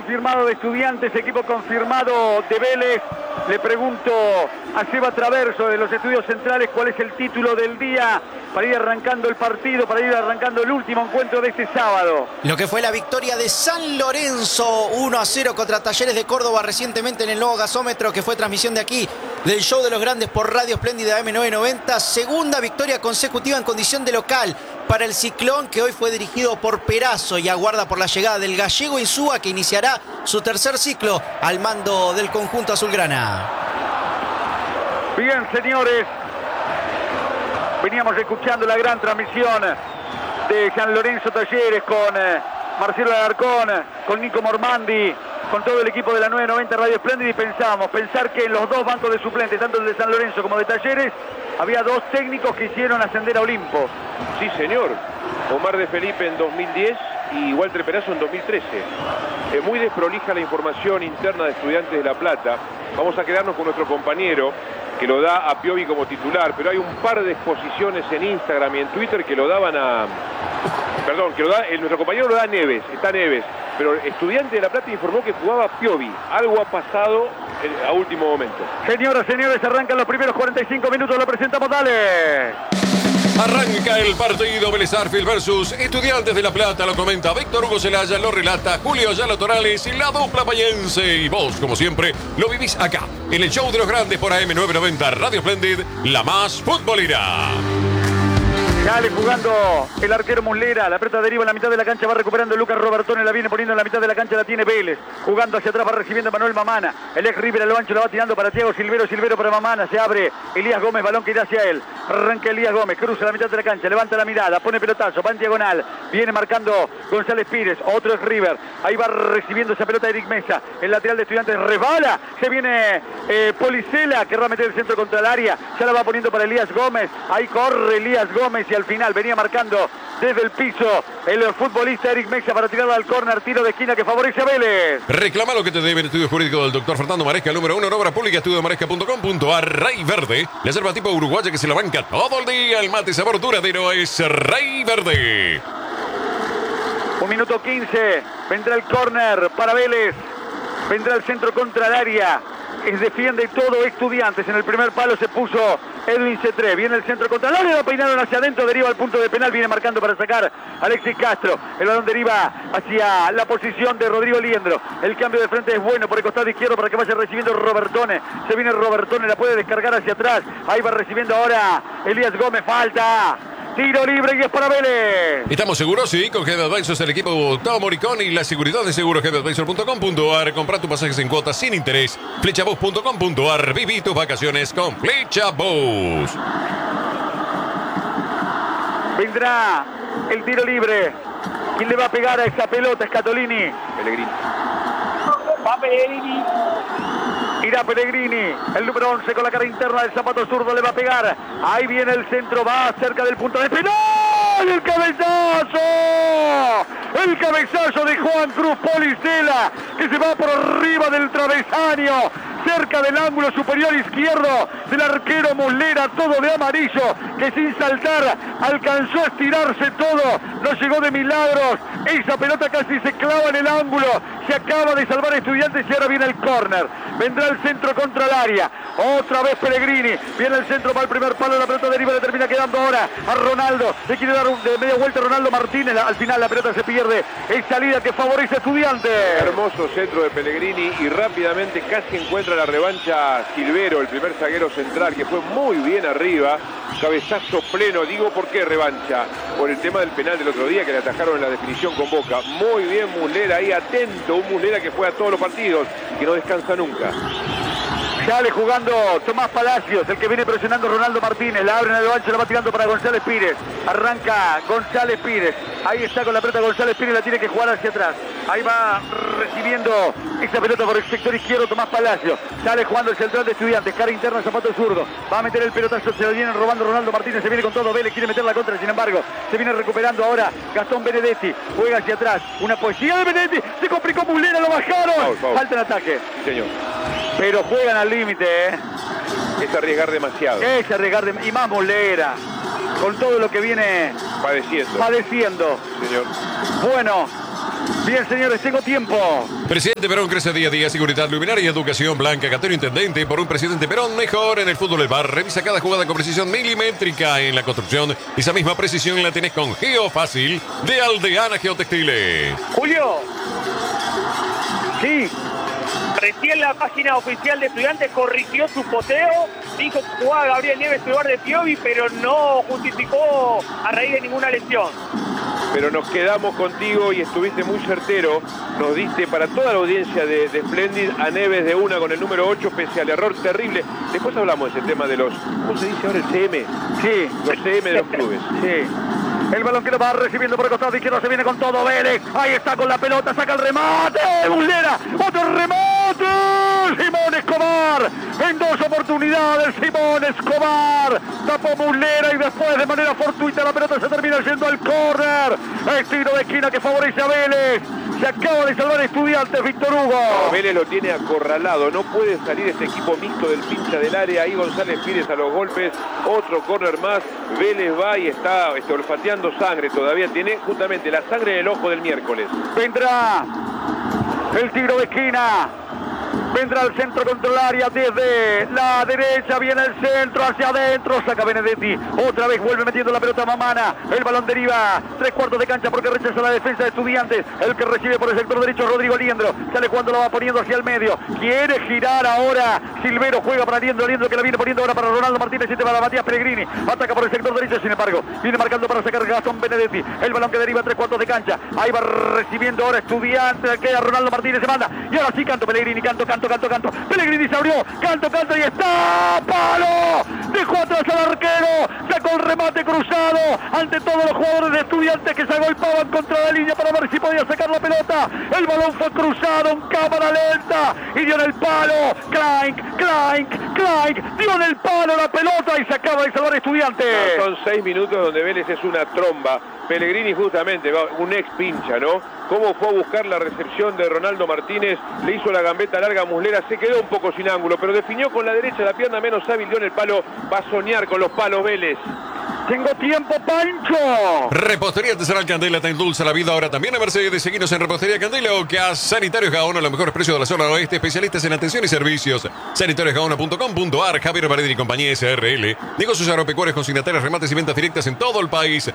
confirmado de Estudiantes, equipo confirmado de Vélez. Le pregunto a Seba Traverso de los Estudios Centrales cuál es el título del día para ir arrancando el partido, para ir arrancando el último encuentro de este sábado. Lo que fue la victoria de San Lorenzo 1-0 contra Talleres de Córdoba recientemente en el nuevo gasómetro, que fue transmisión de aquí del Show de los Grandes por Radio Espléndida M990. Segunda victoria consecutiva en condición de local para el Ciclón, que hoy fue dirigido por Perazo y aguarda por la llegada del gallego Insúa, que iniciará su tercer ciclo al mando del conjunto azulgrana. Bien, señores, veníamos escuchando la gran transmisión de San Lorenzo Talleres con Marcelo Alarcón, con Nico Mormandi, con todo el equipo de la 990 Radio Espléndida, y pensar que en los dos bancos de suplentes, tanto el de San Lorenzo como de Talleres, había dos técnicos que hicieron ascender a Olimpo. Sí, señor. Omar de Felipe en 2010 y Walter Perazo en 2013. Muy desprolija la información interna de Estudiantes de La Plata. Vamos a quedarnos con nuestro compañero, que lo da a Piovi como titular, pero hay un par de exposiciones en Instagram y en Twitter que lo daban a... Perdón, que lo da, nuestro compañero lo da a Neves, está Neves, pero Estudiantes de La Plata informó que jugaba Piovi. Algo ha pasado a último momento. Señoras, señores, arrancan los primeros 45 minutos, lo presentamos, dale. Arranca el partido Vélez Sarsfield versus Estudiantes de La Plata. Lo comenta Víctor Hugo Celaya, lo relata Julio Ayala Torales y la dupla payense. Y vos, como siempre, lo vivís acá, en el Show de los Grandes por AM990 Radio Splendid, la más futbolera. Sale jugando el arquero Muslera, la pelota deriva en la mitad de la cancha, va recuperando Lucas Robertone, la viene poniendo en la mitad de la cancha, la tiene Vélez, jugando hacia atrás, va recibiendo Manuel Mamana, el ex River a lo ancho, la va tirando para Thiago Silvero, Silvero para Mamana, se abre Elías Gómez, balón que irá hacia él, arranca Elías Gómez, cruza la mitad de la cancha, levanta la mirada, pone pelotazo, va en diagonal, viene marcando González Pires, otro ex River, ahí va recibiendo esa pelota Eric Mesa, el lateral de Estudiantes resbala, se viene Policela, que va a meter el centro contra el área, ya la va poniendo para Elías Gómez, ahí corre Elías Gómez y al final venía marcando desde el piso el futbolista Eric Mesa para tirarla al córner, tiro de esquina que favorece a Vélez. Reclama lo que te debe el estudio jurídico del doctor Fernando Maresca, el número 1 en obra pública, estudiomaresca.com.ar. Rey Verde, la yerba tipo uruguaya que se la banca todo el día, el mate sabor duradero es Rey Verde. 1 minuto 15, vendrá el córner para Vélez, vendrá el centro contra el área. Defiende todo Estudiantes. En el primer palo se puso Edwin Cetré. Viene el centro contra el área, lo peinaron hacia adentro, deriva al punto de penal, viene marcando para sacar Alexis Castro. El balón deriva hacia la posición de Rodrigo Liendro. El cambio de frente es bueno por el costado izquierdo para que vaya recibiendo Robertone. Se viene Robertone, la puede descargar hacia atrás. Ahí va recibiendo ahora Elías Gómez. Falta. Tiro libre y es para Vélez. ¿Estamos seguros? Sí, con Head Advisors, el equipo Gustavo Moricón y la seguridad de seguro headadvisor.com.ar. Compra tus pasajes en cuotas sin interés. Flechabus.com.ar. Viví tus vacaciones con Flechabus. Vendrá el tiro libre. ¿Quién le va a pegar a esa pelota? Scatolini. Pellegrini. Va Pellegrini. Irá Pellegrini, el número 11 con la cara interna del zapato zurdo, le va a pegar. Ahí viene el centro, va cerca del punto de penal. ¡El cabezazo! El cabezazo de Juan Cruz Policela, que se va por arriba del travesaño, cerca del ángulo superior izquierdo del arquero Muslera, todo de amarillo, que sin saltar alcanzó a estirarse todo, no llegó de milagros. Esa pelota casi se clava en el ángulo, se acaba de salvar Estudiantes y ahora viene el córner. Vendrá el centro contra el área, otra vez Pellegrini, viene el centro para el primer palo, la pelota deriva, le termina quedando ahora a Ronaldo, le quiere dar de media vuelta a Ronaldo Martínez, al final la pelota se pierde, es salida que favorece a Estudiantes. Hermoso centro de Pellegrini y rápidamente casi encuentra la revancha Silvero, el primer zaguero central, que fue muy bien arriba, cabezazo pleno. Digo, ¿por qué revancha? Por el tema del penal del otro día que le atajaron en la definición con Boca. Muy bien Muslera ahí, atento, un Muslera que fue a todos los partidos y que no descansa nunca. Sale jugando Tomás Palacios, el que viene presionando Ronaldo Martínez, la abre en el ancho, la va tirando para González Pires, arranca González Pires, ahí está con la pelota González Pires, la tiene que jugar hacia atrás, ahí va recibiendo esa pelota por el sector izquierdo Tomás Palacios, sale jugando el central de Estudiantes, cara interna, zapato zurdo, va a meter el pelotazo, se lo viene robando Ronaldo Martínez, se viene con todo, Vélez quiere meter la contra, sin embargo, se viene recuperando ahora Gastón Benedetti, juega hacia atrás, una poesía de Benedetti, se complicó Muslera, lo bajaron, falta en ataque. Sí, señor. Pero juegan al límite, Es arriesgar demasiado. Es arriesgar y más Muslera, con todo lo que viene Padeciendo. padeciendo. Señor. Bueno, Bien, señores, tengo tiempo. Presidente Perón crece día a día. Seguridad, luminaria, educación, Blanca, Catero, intendente. Por un presidente Perón mejor en el fútbol del bar. Revisa cada jugada con precisión milimétrica en la construcción. Esa misma precisión la tenés con Geofácil de Aldeana Geotextiles. Julio, Sí. recién la página oficial de Estudiantes corrigió su poteo, dijo que jugaba Gabriel Nieves en lugar de Piovi, pero no justificó a raíz de ninguna lesión. Pero nos quedamos contigo y estuviste muy certero. Nos diste para toda la audiencia de Splendid a Neves de una con el número 8, pese al error terrible. Después hablamos de ese tema de los, ¿cómo se dice ahora? El CM. Sí. Los CM de los clubes. Sí. El balón que lo va recibiendo por el costado izquierdo, se viene con todo Vélez. Ahí está con la pelota, saca el remate. Muslera, otro remate. Simón Escobar. En 2 oportunidades, Simón Escobar. Tapó Muslera y después de manera fortuita la pelota se termina yendo al córner. El tiro de esquina que favorece a Vélez. Se acaba de salvar Estudiantes, Víctor Hugo. No, Vélez lo tiene acorralado. No puede salir este equipo mixto del pincha del área. Ahí González Pires a los golpes. Otro córner más. Vélez va y está olfateando sangre. Todavía tiene justamente la sangre en el ojo del miércoles. Vendrá el tiro de esquina. Vendrá el centro contra el área desde la derecha. Viene el centro hacia adentro. Saca Benedetti. Otra vez vuelve metiendo la pelota Mamana. El balón deriva 3/4 de cancha porque rechaza la defensa de Estudiantes. El que recibe por el sector derecho Rodrigo Liendro. Sale cuando lo va poniendo hacia el medio. Quiere girar ahora. Silvero juega para Liendro. Liendro que la viene poniendo ahora para Ronaldo Martínez. Y te va a Matías Pellegrini. Ataca por el sector derecho. Sin embargo, viene marcando para sacar Gastón Benedetti. El balón que deriva 3/4 de cancha. Ahí va recibiendo ahora Estudiantes. Queda Ronaldo Martínez. Se manda. Y ahora sí canto Pellegrini. Canto. Pellegrini se abrió. Canto y está. ¡Palo! Dejó atrás al arquero. Sacó el remate cruzado. Ante todos los jugadores de Estudiantes que se agolpaban contra la línea para ver si podía sacar la pelota. El balón fue cruzado en cámara lenta. Y dio en el palo. Clank. Dio en el palo la pelota y se acaba de salvar Estudiantes. Son 6 minutos donde Vélez es una tromba. Pellegrini justamente, un ex pincha, ¿no? Cómo fue a buscar la recepción de Ronaldo Martínez, le hizo la gambeta larga a Muslera, se quedó un poco sin ángulo, pero definió con la derecha, la pierna menos hábil, dio en el palo, va a soñar con los palos Vélez. Tengo tiempo, Pancho. Repostería Artesanal Candela te endulza la vida ahora también a Mercedes. Seguinos en Repostería Candela o que a Sanitarios Gaona, los mejores precios de la zona oeste, especialistas en atención y servicios. sanitariosgaona.com.ar. Javier Varedir y compañía SRL. Negocios agropecuarios, consignatarios, remates y ventas directas en todo el país.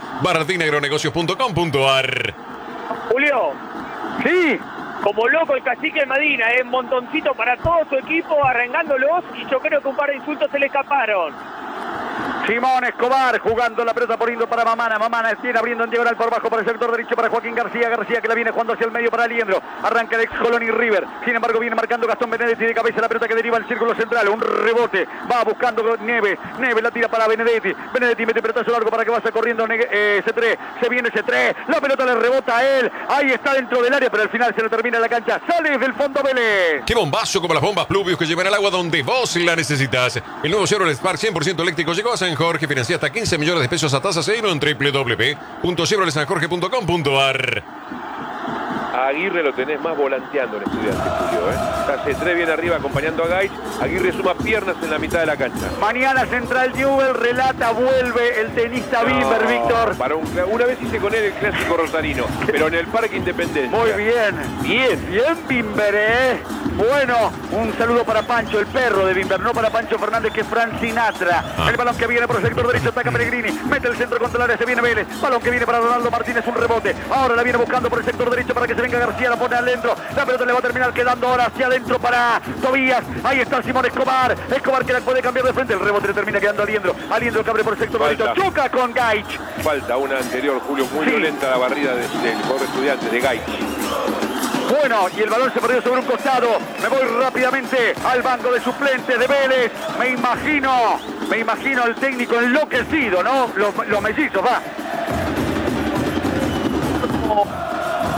Bardinagronegocios.com.ar. Julio, Sí. como loco el cacique Medina, un montoncito para todo su equipo, arrengándolos, y yo creo que un par de insultos se le escaparon. Simón Escobar jugando la pelota poniendo para Mamana. Mamana tiene abriendo en diagonal por bajo para el sector derecho para Joaquín García. García que la viene jugando hacia el medio para Liendro. Arranca el ex Colón River. Sin embargo viene marcando Gastón Benedetti de cabeza la pelota que deriva al círculo central. Un rebote. Va buscando Neves. Neves la tira para Benedetti. Benedetti mete pelotazo largo para que vaya corriendo C3. Se viene C3. La pelota le rebota a él. Ahí está dentro del área, pero al final se lo termina la cancha. Sale desde el fondo Vélez. Qué bombazo como las bombas Pluvius que llevan el agua donde vos la necesitas. El nuevo Chevrolet Spark 100% eléctrico llegó a San Jorge. Financia hasta 15 millones de pesos a tasa cero en www.chevroletsanjorge.com.ar. A Aguirre lo tenés más volanteando en Estudiantes, Julio, ¿eh? Está C3 bien arriba acompañando a Gaich. Aguirre suma piernas en la mitad de la cancha. Mañana Central Newell relata, vuelve el tenista Bimber, Víctor. Para una vez hice con él el clásico rosarino, pero en el Parque Independencia. Muy bien. Bien Bimber, ¿eh? Bueno, un saludo para Pancho, el perro de Bimber, no para Pancho Fernández, que es Frank Sinatra. El balón que viene por el sector derecho, ataca Pellegrini, mete el centro contra el área, se viene Vélez. Balón que viene para Ronaldo Martínez, un rebote. Ahora la viene buscando por el sector derecho para que se venga García, la pone adentro. La pelota le va a terminar quedando ahora hacia adentro para Tobías. Ahí está Simón Escobar. Escobar que la puede cambiar de frente. El rebote le termina quedando a Liendro. Aliendro que abre por el sector derecho. Choca con Gaich. Falta una anterior, Julio, muy violenta la barrida del pobre Estudiante de Gaich. Bueno, y el balón se perdió sobre un costado. Me voy rápidamente al banco de suplentes de Vélez. Me imagino el técnico enloquecido, ¿no? Los mellizos, va.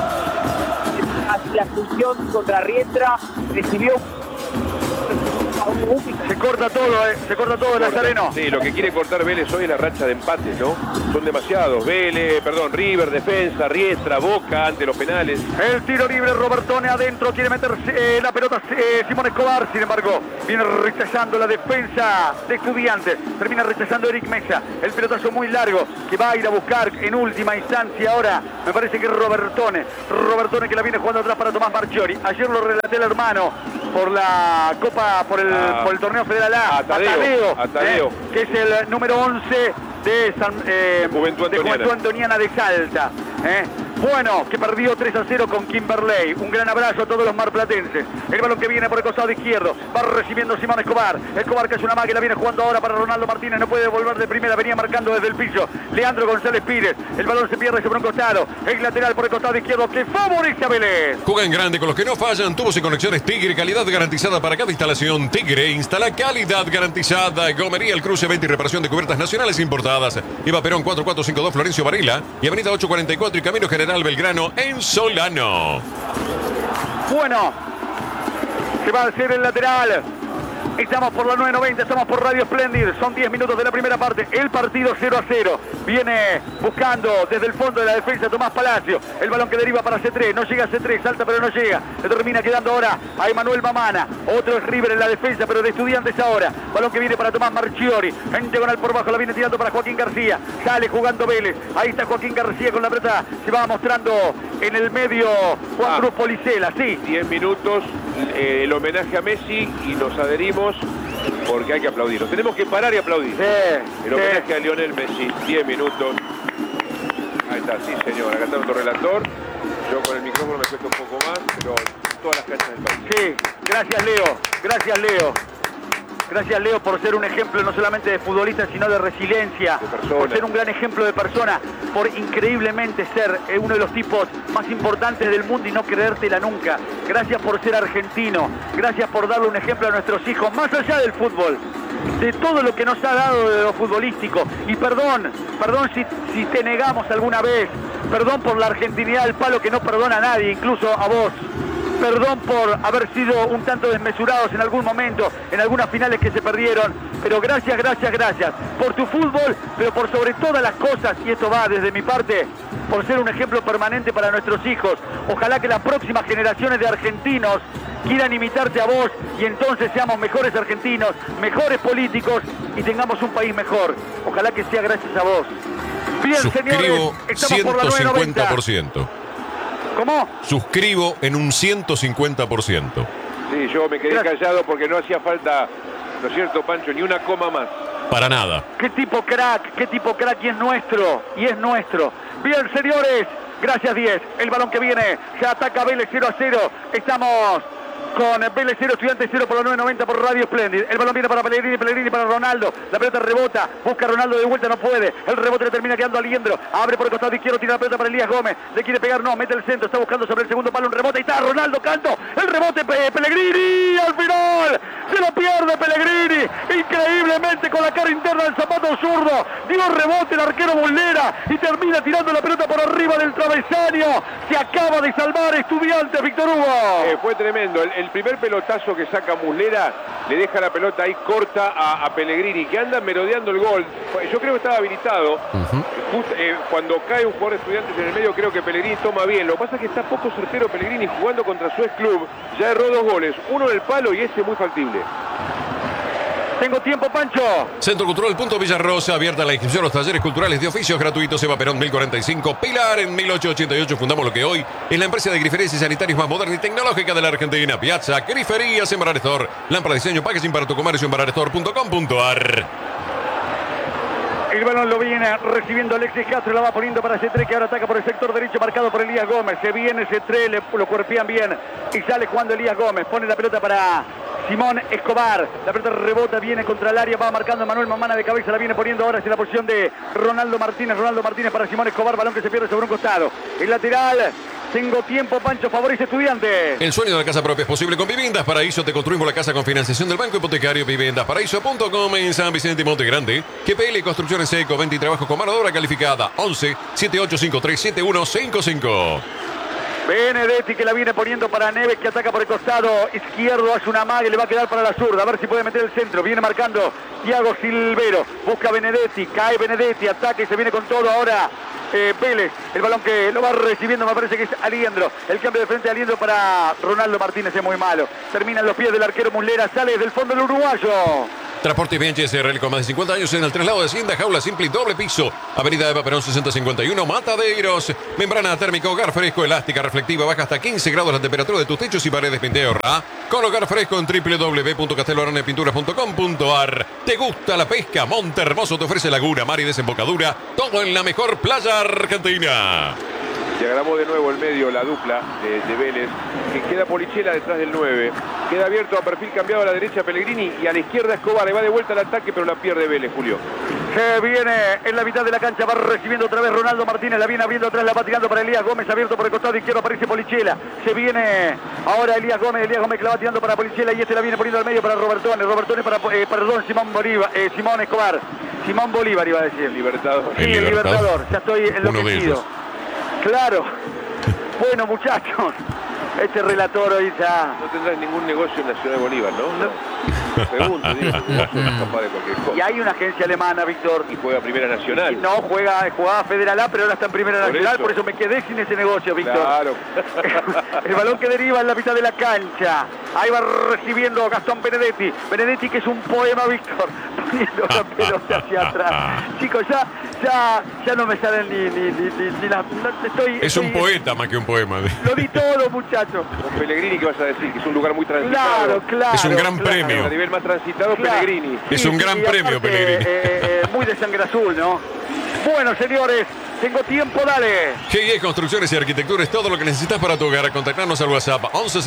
La expulsión contra Riestra recibió Se corta todo el Nazareno. Sí, lo que quiere cortar Vélez hoy es la racha de empates, ¿no? Son demasiados. River, defensa, Riestra, Boca ante los penales. El tiro libre, Robertone adentro, quiere meterse la pelota Simón Escobar, sin embargo, viene rechazando la defensa de Estudiantes, termina rechazando Eric Mesa, el pelotazo muy largo que va a ir a buscar en última instancia ahora, me parece que es Robertone que la viene jugando atrás para Tomás Marchiori. Ayer lo relaté al hermano por la Copa, por el torneo Federal A, a Tadeo. Que es el número 11 de Juventud Antoniana de Salta. Bueno, que perdió 3-0 con Kimberley. Un gran abrazo a todos los marplatenses. El balón que viene por el costado izquierdo. Va recibiendo Simón Escobar. Escobar que es una máquina, viene jugando ahora para Ronaldo Martínez. No puede volver de primera, venía marcando desde el piso. Leandro González Pires. El balón se pierde sobre un costado. El lateral por el costado izquierdo que favorece a Vélez. Juega en grande con los que no fallan. Tubos y conexiones Tigre. Calidad garantizada para cada instalación. Tigre instala calidad garantizada. Gomería El Cruce, venta y reparación de cubiertas nacionales importadas. Eva Perón 4452 Florencio Varela y Avenida 844 y Camino General Belgrano en Solano. Bueno, se va a hacer el lateral. Estamos por la 990, estamos por Radio Splendid. Son 10 minutos de la primera parte. El partido 0-0. Viene buscando desde el fondo de la defensa Tomás Palacio. El balón que deriva para C3. No llega a C3, salta pero no llega. Le termina quedando ahora a Emanuel Mamana. Otro es River en la defensa, pero de Estudiantes ahora. Balón que viene para Tomás Marchiori. En diagonal por bajo la viene tirando para Joaquín García. Sale jugando Vélez. Ahí está Joaquín García con la pelota. Se va mostrando en el medio Juan Cruz Policela. Sí. 10 minutos. El homenaje a Messi y nos adherimos porque hay que aplaudir. Nos tenemos que parar y aplaudir. El homenaje a Lionel Messi. 10 minutos. Ahí está, sí señor. Acá está nuestro relator. Yo con el micrófono me cuesta un poco más, pero todas las canchas del país. Sí, gracias Leo. Gracias Leo. Gracias Leo por ser un ejemplo no solamente de futbolista, sino de resiliencia, por ser un gran ejemplo de persona, por increíblemente ser uno de los tipos más importantes del mundo y no creértela nunca. Gracias por ser argentino, gracias por darle un ejemplo a nuestros hijos, más allá del fútbol, de todo lo que nos ha dado de lo futbolístico. Y perdón si te negamos alguna vez, perdón por la argentinidad del palo que no perdona a nadie, incluso a vos. Perdón por haber sido un tanto desmesurados en algún momento, en algunas finales que se perdieron. Pero gracias por tu fútbol, pero por sobre todas las cosas, y esto va desde mi parte, por ser un ejemplo permanente para nuestros hijos. Ojalá que las próximas generaciones de argentinos quieran imitarte a vos y entonces seamos mejores argentinos, mejores políticos y tengamos un país mejor. Ojalá que sea gracias a vos. Bien, suscribo, señores, estamos por la 990. 150%. ¿Cómo? Suscribo en un 150%. Sí, yo me quedé callado porque no hacía falta, ¿no es cierto, Pancho? Ni una coma más. Para nada. Qué tipo crack, y es nuestro, Bien, señores, gracias 10. El balón que viene, se ataca Vélez 0-0. Estamos con Vélez 0, Estudiantes 0 por la 990 por Radio Splendid. El balón viene para Pellegrini para Ronaldo. La pelota rebota, busca Ronaldo de vuelta, no puede. El rebote le termina quedando a Liendro. Abre por el costado izquierdo, tira la pelota para Elías Gómez. Le quiere pegar, no, mete el centro, está buscando sobre el segundo palo un rebote. Ahí está Ronaldo, Canto. El rebote Pellegrini al final. Se lo pierde Pellegrini. Increíblemente con la cara interna del zapato zurdo. Dio rebote el arquero Muslera y termina tirando la pelota por arriba del travesaño. Se acaba de salvar Estudiantes, Víctor Hugo. Fue tremendo. El primer pelotazo que saca Muslera le deja la pelota ahí corta a Pellegrini, que anda merodeando el gol. Yo creo que estaba habilitado. Cuando cae un jugador de Estudiantes en el medio, creo que Pellegrini toma bien. Lo que pasa es que está poco certero Pellegrini jugando contra su ex club. Ya erró 2 goles, uno en el palo y ese muy factible. Tengo tiempo, Pancho. Centro Cultural Punto Villarrosa, abierta la inscripción a los talleres culturales de oficios gratuitos. Eva Perón 1045, Pilar en 1888. Fundamos lo que hoy es la empresa de griferías y sanitarios más moderna y tecnológica de la Argentina. Piazza Griferías en Barar Store. Lámpara de diseño, packaging para tu comercio en bararstore.com.ar. El balón lo viene recibiendo Alexis Castro, la va poniendo para C3, que ahora ataca por el sector derecho, marcado por Elías Gómez. Se viene C3, lo cuerpean bien y sale jugando Elías Gómez. Pone la pelota para Simón Escobar. La pelota rebota, viene contra el área, va marcando Manuel Mamana de cabeza, la viene poniendo ahora hacia la posición de Ronaldo Martínez. Ronaldo Martínez para Simón Escobar, balón que se pierde sobre un costado. El lateral. Tengo tiempo, Pancho, favorece Estudiantes. El sueño de la casa propia es posible con Viviendas Paraíso. Te construimos la casa con financiación del Banco Hipotecario. Viviendasparaíso.com en San Vicente y Monte Grande. GPL Construcciones Seco, venta y trabajo con mano de obra calificada. 11 7853 7155. Benedetti que la viene poniendo para Neves, que ataca por el costado izquierdo, hace una magia, le va a quedar para la zurda, a ver si puede meter el centro. Viene marcando Thiago Silvero, busca Benedetti, cae Benedetti, ataca y se viene con todo ahora. Vélez, el balón que lo va recibiendo, me parece que es Aliendro. El cambio de frente de Aliendro para Ronaldo Martínez es muy malo. Termina en los pies del arquero Muslera, sale desde el fondo el uruguayo. Transporte Bianchi SRL con más de 50 años en el traslado de Hacienda, jaula simple y doble piso. Avenida Eva Perón 6051, Mataderos. Membrana térmica, hogar fresco, elástica, reflectiva, baja hasta 15 grados la temperatura de tus techos y paredes Pinteorra. Con hogar fresco en www.casteloaranepinturas.com.ar. ¿Te gusta la pesca? Monte Hermoso te ofrece laguna, mar y desembocadura. Todo en la mejor playa argentina. Diagramó de nuevo el medio, la dupla de Vélez, que queda Polichela detrás del 9. Queda abierto a perfil cambiado a la derecha Pellegrini y a la izquierda Escobar. Le va de vuelta al ataque, pero la pierde Vélez, Julio. Se viene en la mitad de la cancha, va recibiendo otra vez Ronaldo Martínez, la viene abriendo atrás, la va tirando para Elías Gómez, abierto por el costado izquierdo, aparece Polichela. Se viene ahora Elías Gómez que la va tirando para Polichela y la viene poniendo al medio para Robertone para, Simón Escobar. Simón Bolívar iba a decir. Libertador. Sí, el Libertador, ya estoy enloquecido. Claro. Bueno, muchachos, este relator hoy ya... No tendrás ningún negocio en Nacional Bolívar, ¿no? Pregunto, digo, capaz de cualquier cosa. Y hay una agencia alemana, Víctor. Y juega Primera Nacional. No, jugaba Federal A, pero ahora está en Primera Nacional, por eso me quedé sin ese negocio, Víctor. Claro. El balón que deriva en la mitad de la cancha. Ahí va recibiendo Gastón Benedetti. Benedetti, que es un poema, Víctor, poniendo la pelota hacia atrás. Chicos, ya no me salen ni la... Es un poeta más que un poema. Lo di todo, muchachos. Con Pellegrini, ¿qué vas a decir? Que es un lugar muy transitado. Claro. Es un gran premio. A nivel más transitado, Pellegrini. Es un gran premio, aparte, Pellegrini. Muy de sangre azul, ¿no? Bueno, señores, tengo tiempo, dale. GIE Construcciones y Arquitectura es todo lo que necesitas para tu hogar. Contactarnos al WhatsApp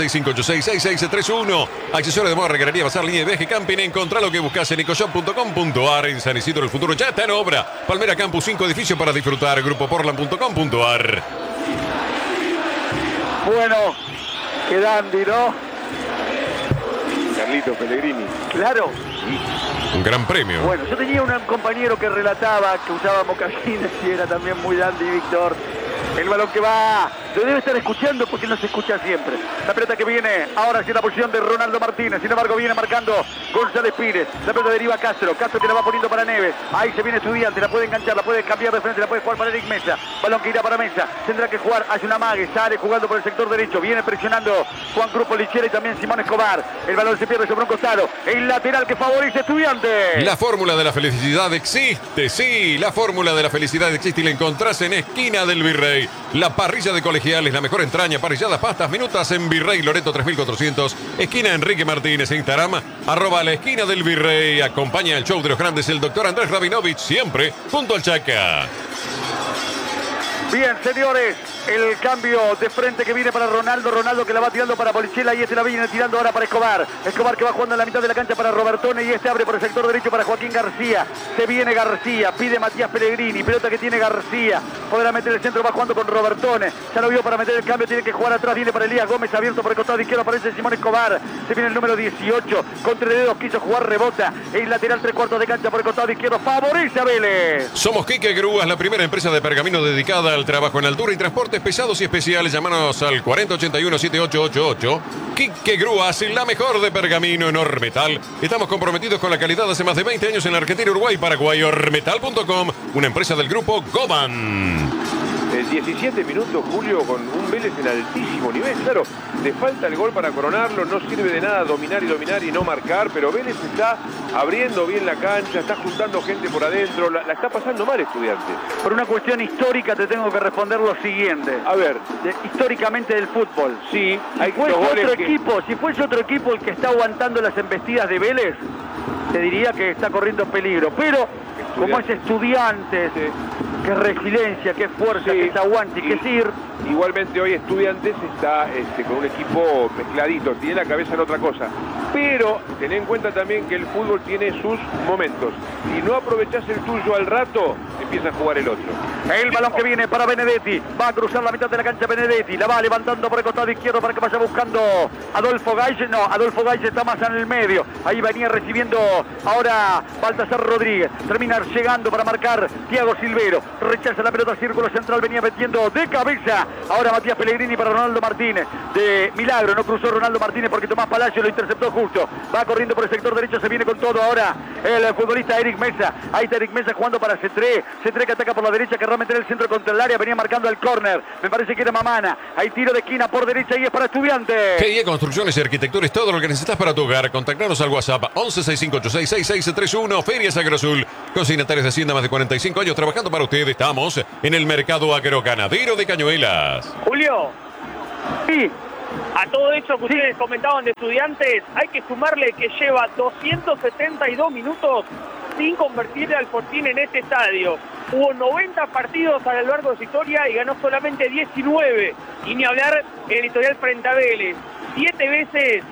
1165866631. Accesorios de moda, regarería, bazar, línea de viaje, camping. Encontrá lo que buscas en ecoshop.com.ar. En San Isidro, el futuro ya está en obra. Palmera Campus, 5 edificios para disfrutar. Grupoportland.com.ar. Bueno, qué dandy, ¿no? Carlitos Pellegrini. Claro. Un gran premio. Bueno, yo tenía un compañero que relataba que usaba mocasines y era también muy dandy, Víctor. El balón que va, lo debe estar escuchando porque no se escucha siempre. La pelota que viene ahora hacia la posición de Ronaldo Martínez. Sin embargo, viene marcando González Pires. La pelota deriva a Castro. Castro que la va poniendo para Neves. Ahí se viene Estudiante. La puede enganchar, la puede cambiar de frente, la puede jugar para Eric Mesa. Balón que irá para Mesa. Tendrá que jugar, hace una mague. Sale jugando por el sector derecho. Viene presionando Juan Cruz Polichela y también Simón Escobar. El balón se pierde sobre un costado. El lateral que favorece Estudiante. La fórmula de la felicidad existe, sí. La fórmula de la felicidad existe y la encontrás en Esquina del Virrey. La parrilla de Colegiales, la mejor entraña, parrilladas, pastas, minutas en Virrey Loreto 3400. Esquina Enrique Martínez, Instagram, @ la esquina del Virrey. Acompaña el show de los grandes el doctor Andrés Rabinovich, siempre junto al Chaca. Bien, señores, el cambio de frente que viene para Ronaldo. Ronaldo que la va tirando para Polichela y la viene tirando ahora para Escobar. Escobar que va jugando en la mitad de la cancha para Robertone y abre por el sector derecho para Joaquín García. Se viene García, pide Matías Pellegrini, pelota que tiene García. Podrá meter el centro, va jugando con Robertone. Ya lo vio para meter el cambio, tiene que jugar atrás, viene para Elías Gómez, abierto por el costado izquierdo, aparece Simón Escobar. Se viene el número 18, con tres dedos, quiso jugar, rebota. El lateral 3/4 de cancha por el costado izquierdo, favorece a Vélez. Somos Quique Grúas, la primera empresa de pergamino dedicada al trabajo en altura y transportes pesados y especiales. Llámanos al 4081-7888. Quique Grúas, la mejor de pergamino en Ormetal. Estamos comprometidos con la calidad hace más de 20 años en la Argentina, Uruguay, Paraguay. Ormetal.com, una empresa del grupo Goban. 17 minutos, Julio, con un Vélez en altísimo nivel. Claro, le falta el gol para coronarlo, no sirve de nada dominar y no marcar, pero Vélez está abriendo bien la cancha, está juntando gente por adentro, la está pasando mal, Estudiantes. Por una cuestión histórica te tengo que responder lo siguiente. A ver. Históricamente del fútbol. Sí, hay si fuese otro equipo el que está aguantando las embestidas de Vélez, te diría que está corriendo peligro, pero como es Estudiantes, sí, que es resiliencia, que es fuerza, sí, que es aguante y que es ir. Igualmente hoy Estudiantes está con un equipo mezcladito, tiene la cabeza en otra cosa. Pero ten en cuenta también que el fútbol tiene sus momentos. Si no aprovechás el tuyo al rato, empieza a jugar el otro. El balón que viene para Benedetti. Va a cruzar la mitad de la cancha Benedetti. La va levantando por el costado izquierdo para que vaya buscando Adolfo Gaich. No, Adolfo Gaich está más en el medio. Ahí venía recibiendo ahora Baltasar Rodríguez. Termina llegando para marcar Thiago Silvero. Rechaza la pelota, círculo central. Venía metiendo de cabeza. Ahora Matías Pellegrini para Ronaldo Martínez. De milagro no cruzó Ronaldo Martínez porque Tomás Palacio lo interceptó justo. Va corriendo por el sector derecho. Se viene con todo ahora el futbolista Eric Mesa. Ahí está Eric Mesa jugando para Cetré. Cetré que ataca por la derecha, que realmente en el centro contra el área. Venía marcando el córner. Me parece que era Mamana. Hay tiro de esquina por derecha y es para Estudiantes. GIE Construcciones y Arquitectura es todo lo que necesitas para tu hogar. Contactanos al WhatsApp 1165866631. Ferias Agrosul. Consignatarios de Hacienda más de 45 años trabajando para usted. Estamos en el mercado agroganadero de Cañuelas. Julio, Sí. a todo esto que ustedes comentaban de Estudiantes, hay que sumarle que lleva 272 minutos sin convertir al Fortín en este estadio. Hubo 90 partidos a lo largo de su historia y ganó solamente 19. Y ni hablar en el historial frente a Vélez. 7 veces,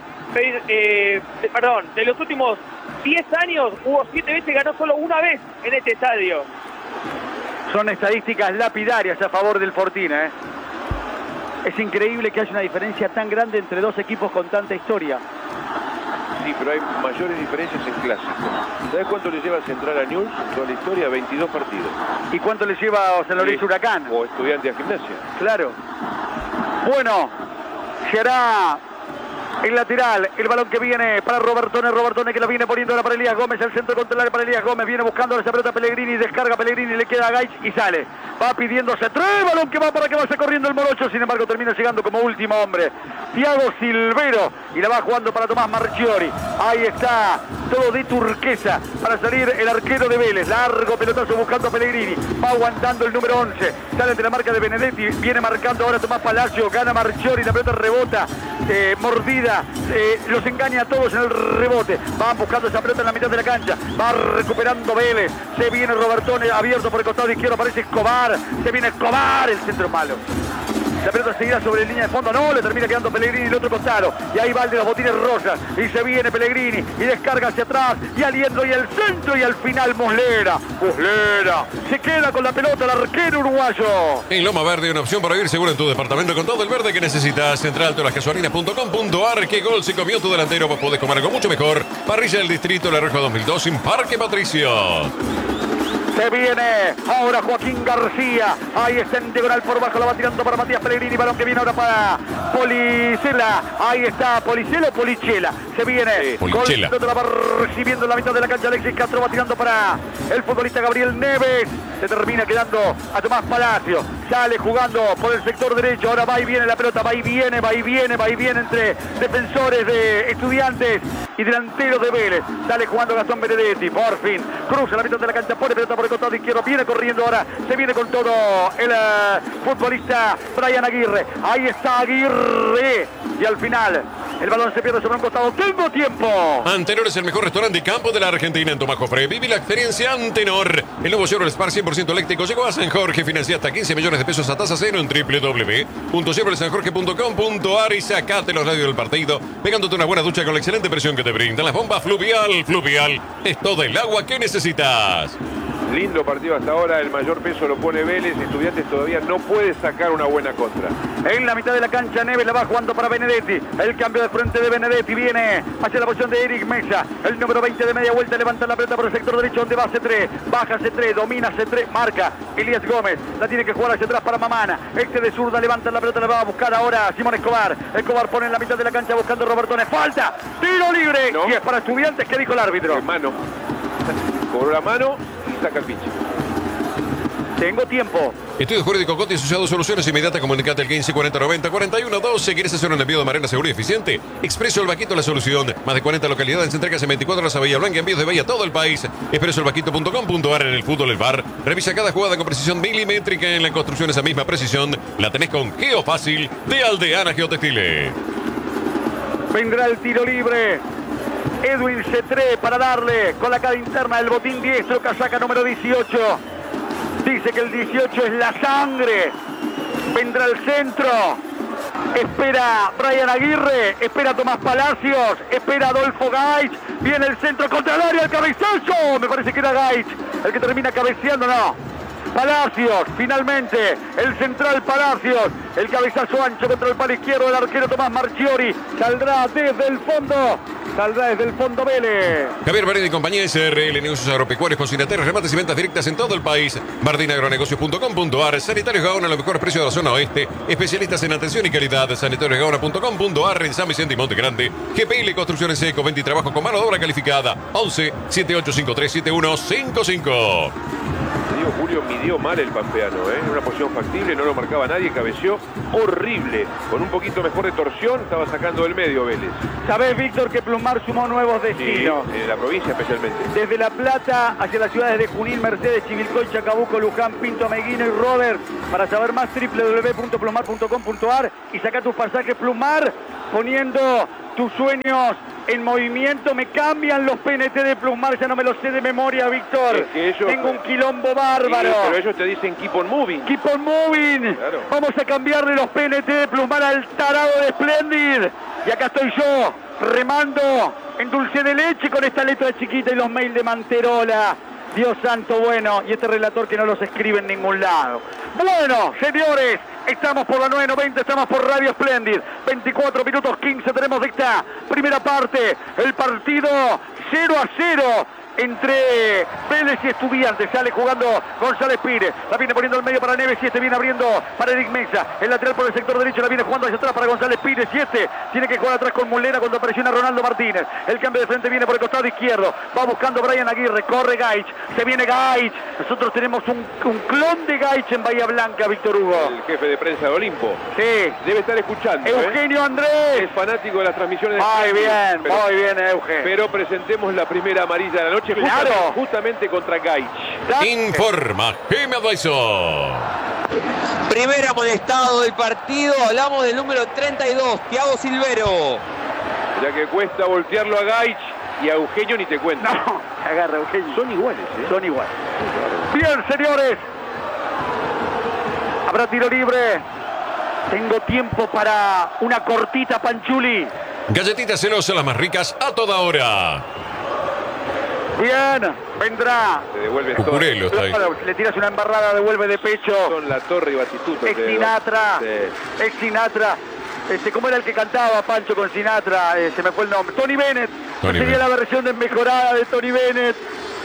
de los últimos 10 años, hubo 7 veces y ganó solo una vez en este estadio. Son estadísticas lapidarias a favor del Fortín, ¿eh? Es increíble que haya una diferencia tan grande entre dos equipos con tanta historia. Sí, pero hay mayores diferencias en clásicos. ¿Sabes cuánto le lleva Central a News toda la historia? 22 partidos. ¿Y cuánto le lleva a San Lorenzo Huracán? O Estudiante a Gimnasia. Claro. Bueno, se hará el lateral, el balón que viene para Robertone que lo viene poniendo ahora para Elías Gómez, el centro contra el área para Elías Gómez, viene buscando esa pelota Pellegrini, descarga Pellegrini, le queda a Gaich y sale. Va pidiéndose tres, balón que va para que vaya corriendo el Morocho, sin embargo termina llegando como último hombre Thiago Silvero y la va jugando para Tomás Marchiori. Ahí está, todo de turquesa para salir el arquero de Vélez, largo pelotazo buscando a Pellegrini, va aguantando el número 11, sale de la marca de Benedetti, viene marcando ahora Tomás Palacio, gana Marchiori, la pelota rebota, mordida, los engaña a todos en el rebote, van buscando esa pelota en la mitad de la cancha, va recuperando Vélez, se viene Robertone abierto por el costado izquierdo, aparece Escobar, se viene Escobar, el centro malo. La pelota seguirá sobre línea de fondo, no, le termina quedando Pellegrini el otro costado. Y ahí va el de los botines rosas. Y se viene Pellegrini y descarga hacia atrás. Y aliendo y el centro y al final Muslera. Muslera se queda con la pelota el arquero uruguayo. En Loma Verde, una opción para vivir seguro en tu departamento con todo el verde que necesitas. Centraltolascasuarinas.com.ar. ¿Qué gol se comió tu delantero? Vos podés comer algo mucho mejor. Parrilla del Distrito La Roja 2002 en Parque Patricio. Se viene ahora Joaquín García. Ahí está en diagonal por bajo. La va tirando para Matías Pellegrini. Balón que viene ahora para Policela. Ahí está Policela o Polichela. Se viene. Polichela. La va recibiendo en la mitad de la cancha. Alexis Castro va tirando para el futbolista Gabriel Neves. Se termina quedando a Tomás Palacio. Sale jugando por el sector derecho. Ahora va y viene la pelota. Va y viene entre defensores de Estudiantes y delanteros de Vélez. Sale jugando Gastón Benedetti. Por fin cruza la mitad de la cancha. Pone pelota por el costado izquierdo, viene corriendo ahora, se viene con todo el futbolista Brian Aguirre, ahí está Aguirre, y al final el balón se pierde sobre un costado. ¡Tengo tiempo! Antenor es el mejor restaurante de campo de la Argentina en Tomajofre. Vive la experiencia Antenor. El nuevo Chevrolet Spark 100% eléctrico llegó a San Jorge. Financia hasta 15 millones de pesos a tasa cero en www.chevroletsanjorge.com.ar y sacate los radios del partido pegándote una buena ducha con la excelente presión que te brindan las bombas Fluvial. Fluvial es todo el agua que necesitas. Lindo partido hasta ahora, el mayor peso lo pone Vélez, Estudiantes todavía no puede sacar una buena contra. En la mitad de la cancha Neves la va jugando para Benedetti, el cambio de frente de Benedetti viene hacia la posición de Eric Mesa, el número 20 de media vuelta, levanta la pelota por el sector derecho donde va C3, baja C3, domina C3, marca Elías Gómez, la tiene que jugar hacia atrás para Mamana, de zurda levanta la pelota, la va a buscar ahora Simón Escobar, Escobar pone en la mitad de la cancha buscando Robertone, falta, tiro libre, no. Y es para Estudiantes. ¿Qué dijo el árbitro? Mano, cobró la mano. Saca el pinche. Tengo tiempo. Estudio Jurídico Coti asociado Soluciones Inmediatas. Comunicate al 1540904112. ¿Quieres hacer un envío de manera segura y eficiente? Expreso El Vaquito, la solución. Más de 40 localidades, entregas en 24 horas a Bahía Blanca, envíos de Bahía a todo el país. Expresoelvaquito.com.ar. En el fútbol, el VAR revisa cada jugada con precisión milimétrica. En la construcción, esa misma precisión la tenés con Geofácil de Aldeana Geotextiles. Vendrá el tiro libre. Edwin Cetré para darle con la cara interna el botín diestro, casaca número 18. Dice que el 18 es la sangre. Vendrá el centro. Espera Brian Aguirre, espera Tomás Palacios, espera Adolfo Gaich, viene el centro contra el área, el cabezazo, me parece que era Gaich el que termina cabeceando, no. Palacios, finalmente, el central Palacios, el cabezazo ancho contra el palo izquierdo del arquero Tomás Marchiori, saldrá desde el fondo Vélez. Javier Varela y compañía, SRL Negocios Agropecuarios, consignatarios, remates y ventas directas en todo el país. Bardinagronegocios.com.ar, Sanitarios Gaona, los mejores precios de la zona oeste, especialistas en atención y calidad, sanitariosgaona.com.ar, en San Vicente y Monte Grande, GPL Construcciones Seco, 20 y trabajo con mano de obra calificada, 11 7853 7155. Julio midió mal el pampeano, en una posición factible, no lo marcaba nadie, cabeció horrible, con un poquito mejor de torsión, estaba sacando del medio Vélez. ¿Sabés, Víctor, que Plumar sumó nuevos destinos? Sí, en la provincia especialmente. Desde La Plata hacia las ciudades de Junín, Mercedes, Chivilcoy, Chacabuco, Luján, Pinto, Meguino y Robert. Para saber más, www.plumar.com.ar y saca tus pasajes Plumar, poniendo tus sueños en movimiento. Me cambian los PNT de Plumar, ya no me los sé de memoria, Víctor. Es que ellos, tengo un quilombo bárbaro. Sí, pero ellos te dicen keep on moving. Keep on moving. Claro. Vamos a cambiarle los PNT de Plumar al tarado de Splendid. Y acá estoy yo, remando en dulce de leche con esta letra chiquita y los mails de Manterola. Dios santo bueno, y este relator que no los escribe en ningún lado. Bueno, señores, estamos por la 990, estamos por Radio Splendid. 24 minutos 15 tenemos de esta primera parte. El partido 0-0 entre Vélez y Estudiantes. Sale jugando González Pires, la viene poniendo al medio para Neves y este viene abriendo para Eric Mesa. El lateral por el sector derecho la viene jugando hacia atrás para González Pires y este tiene que jugar atrás con Mulera cuando presiona Ronaldo Martínez. El cambio de frente viene por el costado izquierdo, va buscando Brian Aguirre, corre Gaich, se viene Gaich. Nosotros tenemos un clon de Gaich en Bahía Blanca, Víctor Hugo. El jefe de prensa de Olimpo. Sí. Debe estar escuchando. Eugenio Andrés. Es fanático de las transmisiones de Muy bien, muy bien, Eugenio. Pero presentemos la primera amarilla de la noche. Claro. Justamente contra Gaich. Informa Game Advisor. Primer amonestado del partido, hablamos del número 32, Thiago Silvero. Ya que cuesta voltearlo a Gaich y a Eugenio ni te cuento. No, agarra Eugenio. Son iguales, Son iguales. Bien, señores. Habrá tiro libre. Tengo tiempo para una cortita, Panchuli. Galletitas celosas, las más ricas a toda hora. Bien, vendrá. Se devuelve todo. Cucurelo está ahí. Le tiras una embarrada, devuelve de pecho. Son La Torre y Batistuta. Es Sinatra. Sí. Es Sinatra. ¿Cómo era el que cantaba Pancho con Sinatra? Se me fue el nombre. Tony Bennett. Tony Sería Bennett. la versión desmejorada de Tony Bennett.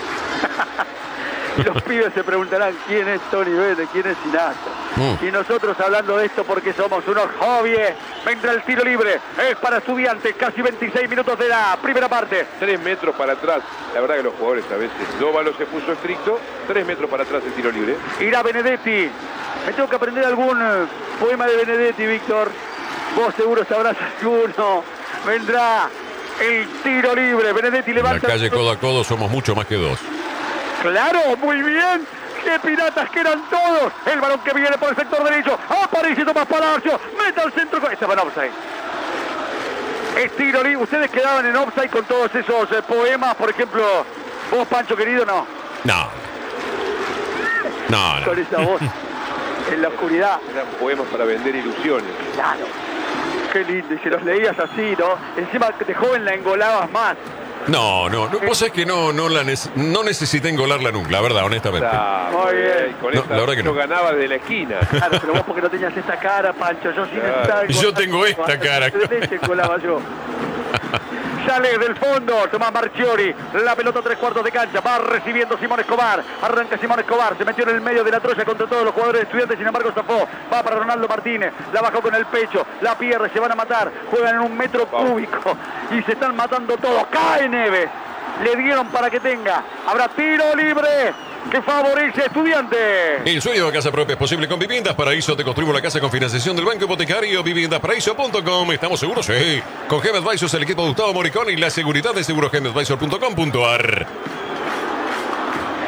Y los pibes se preguntarán quién es Tony Bennett, quién es Sinatra. Y nosotros hablando de esto porque somos unos hobbies. Vendrá el tiro libre. Es para Estudiantes. Casi 26 minutos de la primera parte. 3 metros para atrás. La verdad que los jugadores a veces. Dóvalo se puso estricto. 3 metros para atrás el tiro libre. Irá Benedetti. Me tengo que aprender algún poema de Benedetti, Víctor. Vos seguro sabrás alguno. Vendrá el tiro libre. Benedetti En la levanta. calle codo a codo somos mucho más que dos. Claro, muy bien. ¡Qué piratas que eran todos! El balón que viene por el sector derecho. Aparece Tomás Palacio. Meta al centro. Estaba en offside. Es tiro libre. Ustedes quedaban en offside con todos esos poemas. Por ejemplo, vos, Pancho querido, no. No. No, no. Con esa voz en la oscuridad. Eran poemas para vender ilusiones. Claro. Qué lindo. Y se los leías así, ¿no? Encima de joven la engolabas más. No. Vos sabés que no necesité engolarla nunca, la verdad, honestamente. Muy bien. Con No, esta la verdad que no. ganaba desde la esquina. Claro, pero vos porque no tenías esta cara, Pancho. Yo sí necesitaba. Yo tengo esta cara. De leche colaba yo. Sale del fondo Tomás Marchiori, la pelota 3/4 de cancha, va recibiendo Simón Escobar, arranca Simón Escobar, se metió en el medio de la troya contra todos los jugadores de Estudiantes, sin embargo zafó, va para Ronaldo Martínez, la bajó con el pecho, la pierde, se van a matar, juegan en 1 metro cúbico y se están matando todos, cae Neves, le dieron para que tenga, habrá tiro libre que favorece a Estudiantes. El sueño de casa propia es posible con Viviendas Paraíso. Te construimos la casa con financiación del Banco Hipotecario. Viviendasparaíso.com. ¿Estamos seguros? Sí. Con Gem Advisors, el equipo de Gustavo Moricón y la seguridad de segurogemadvisor.com.ar. Está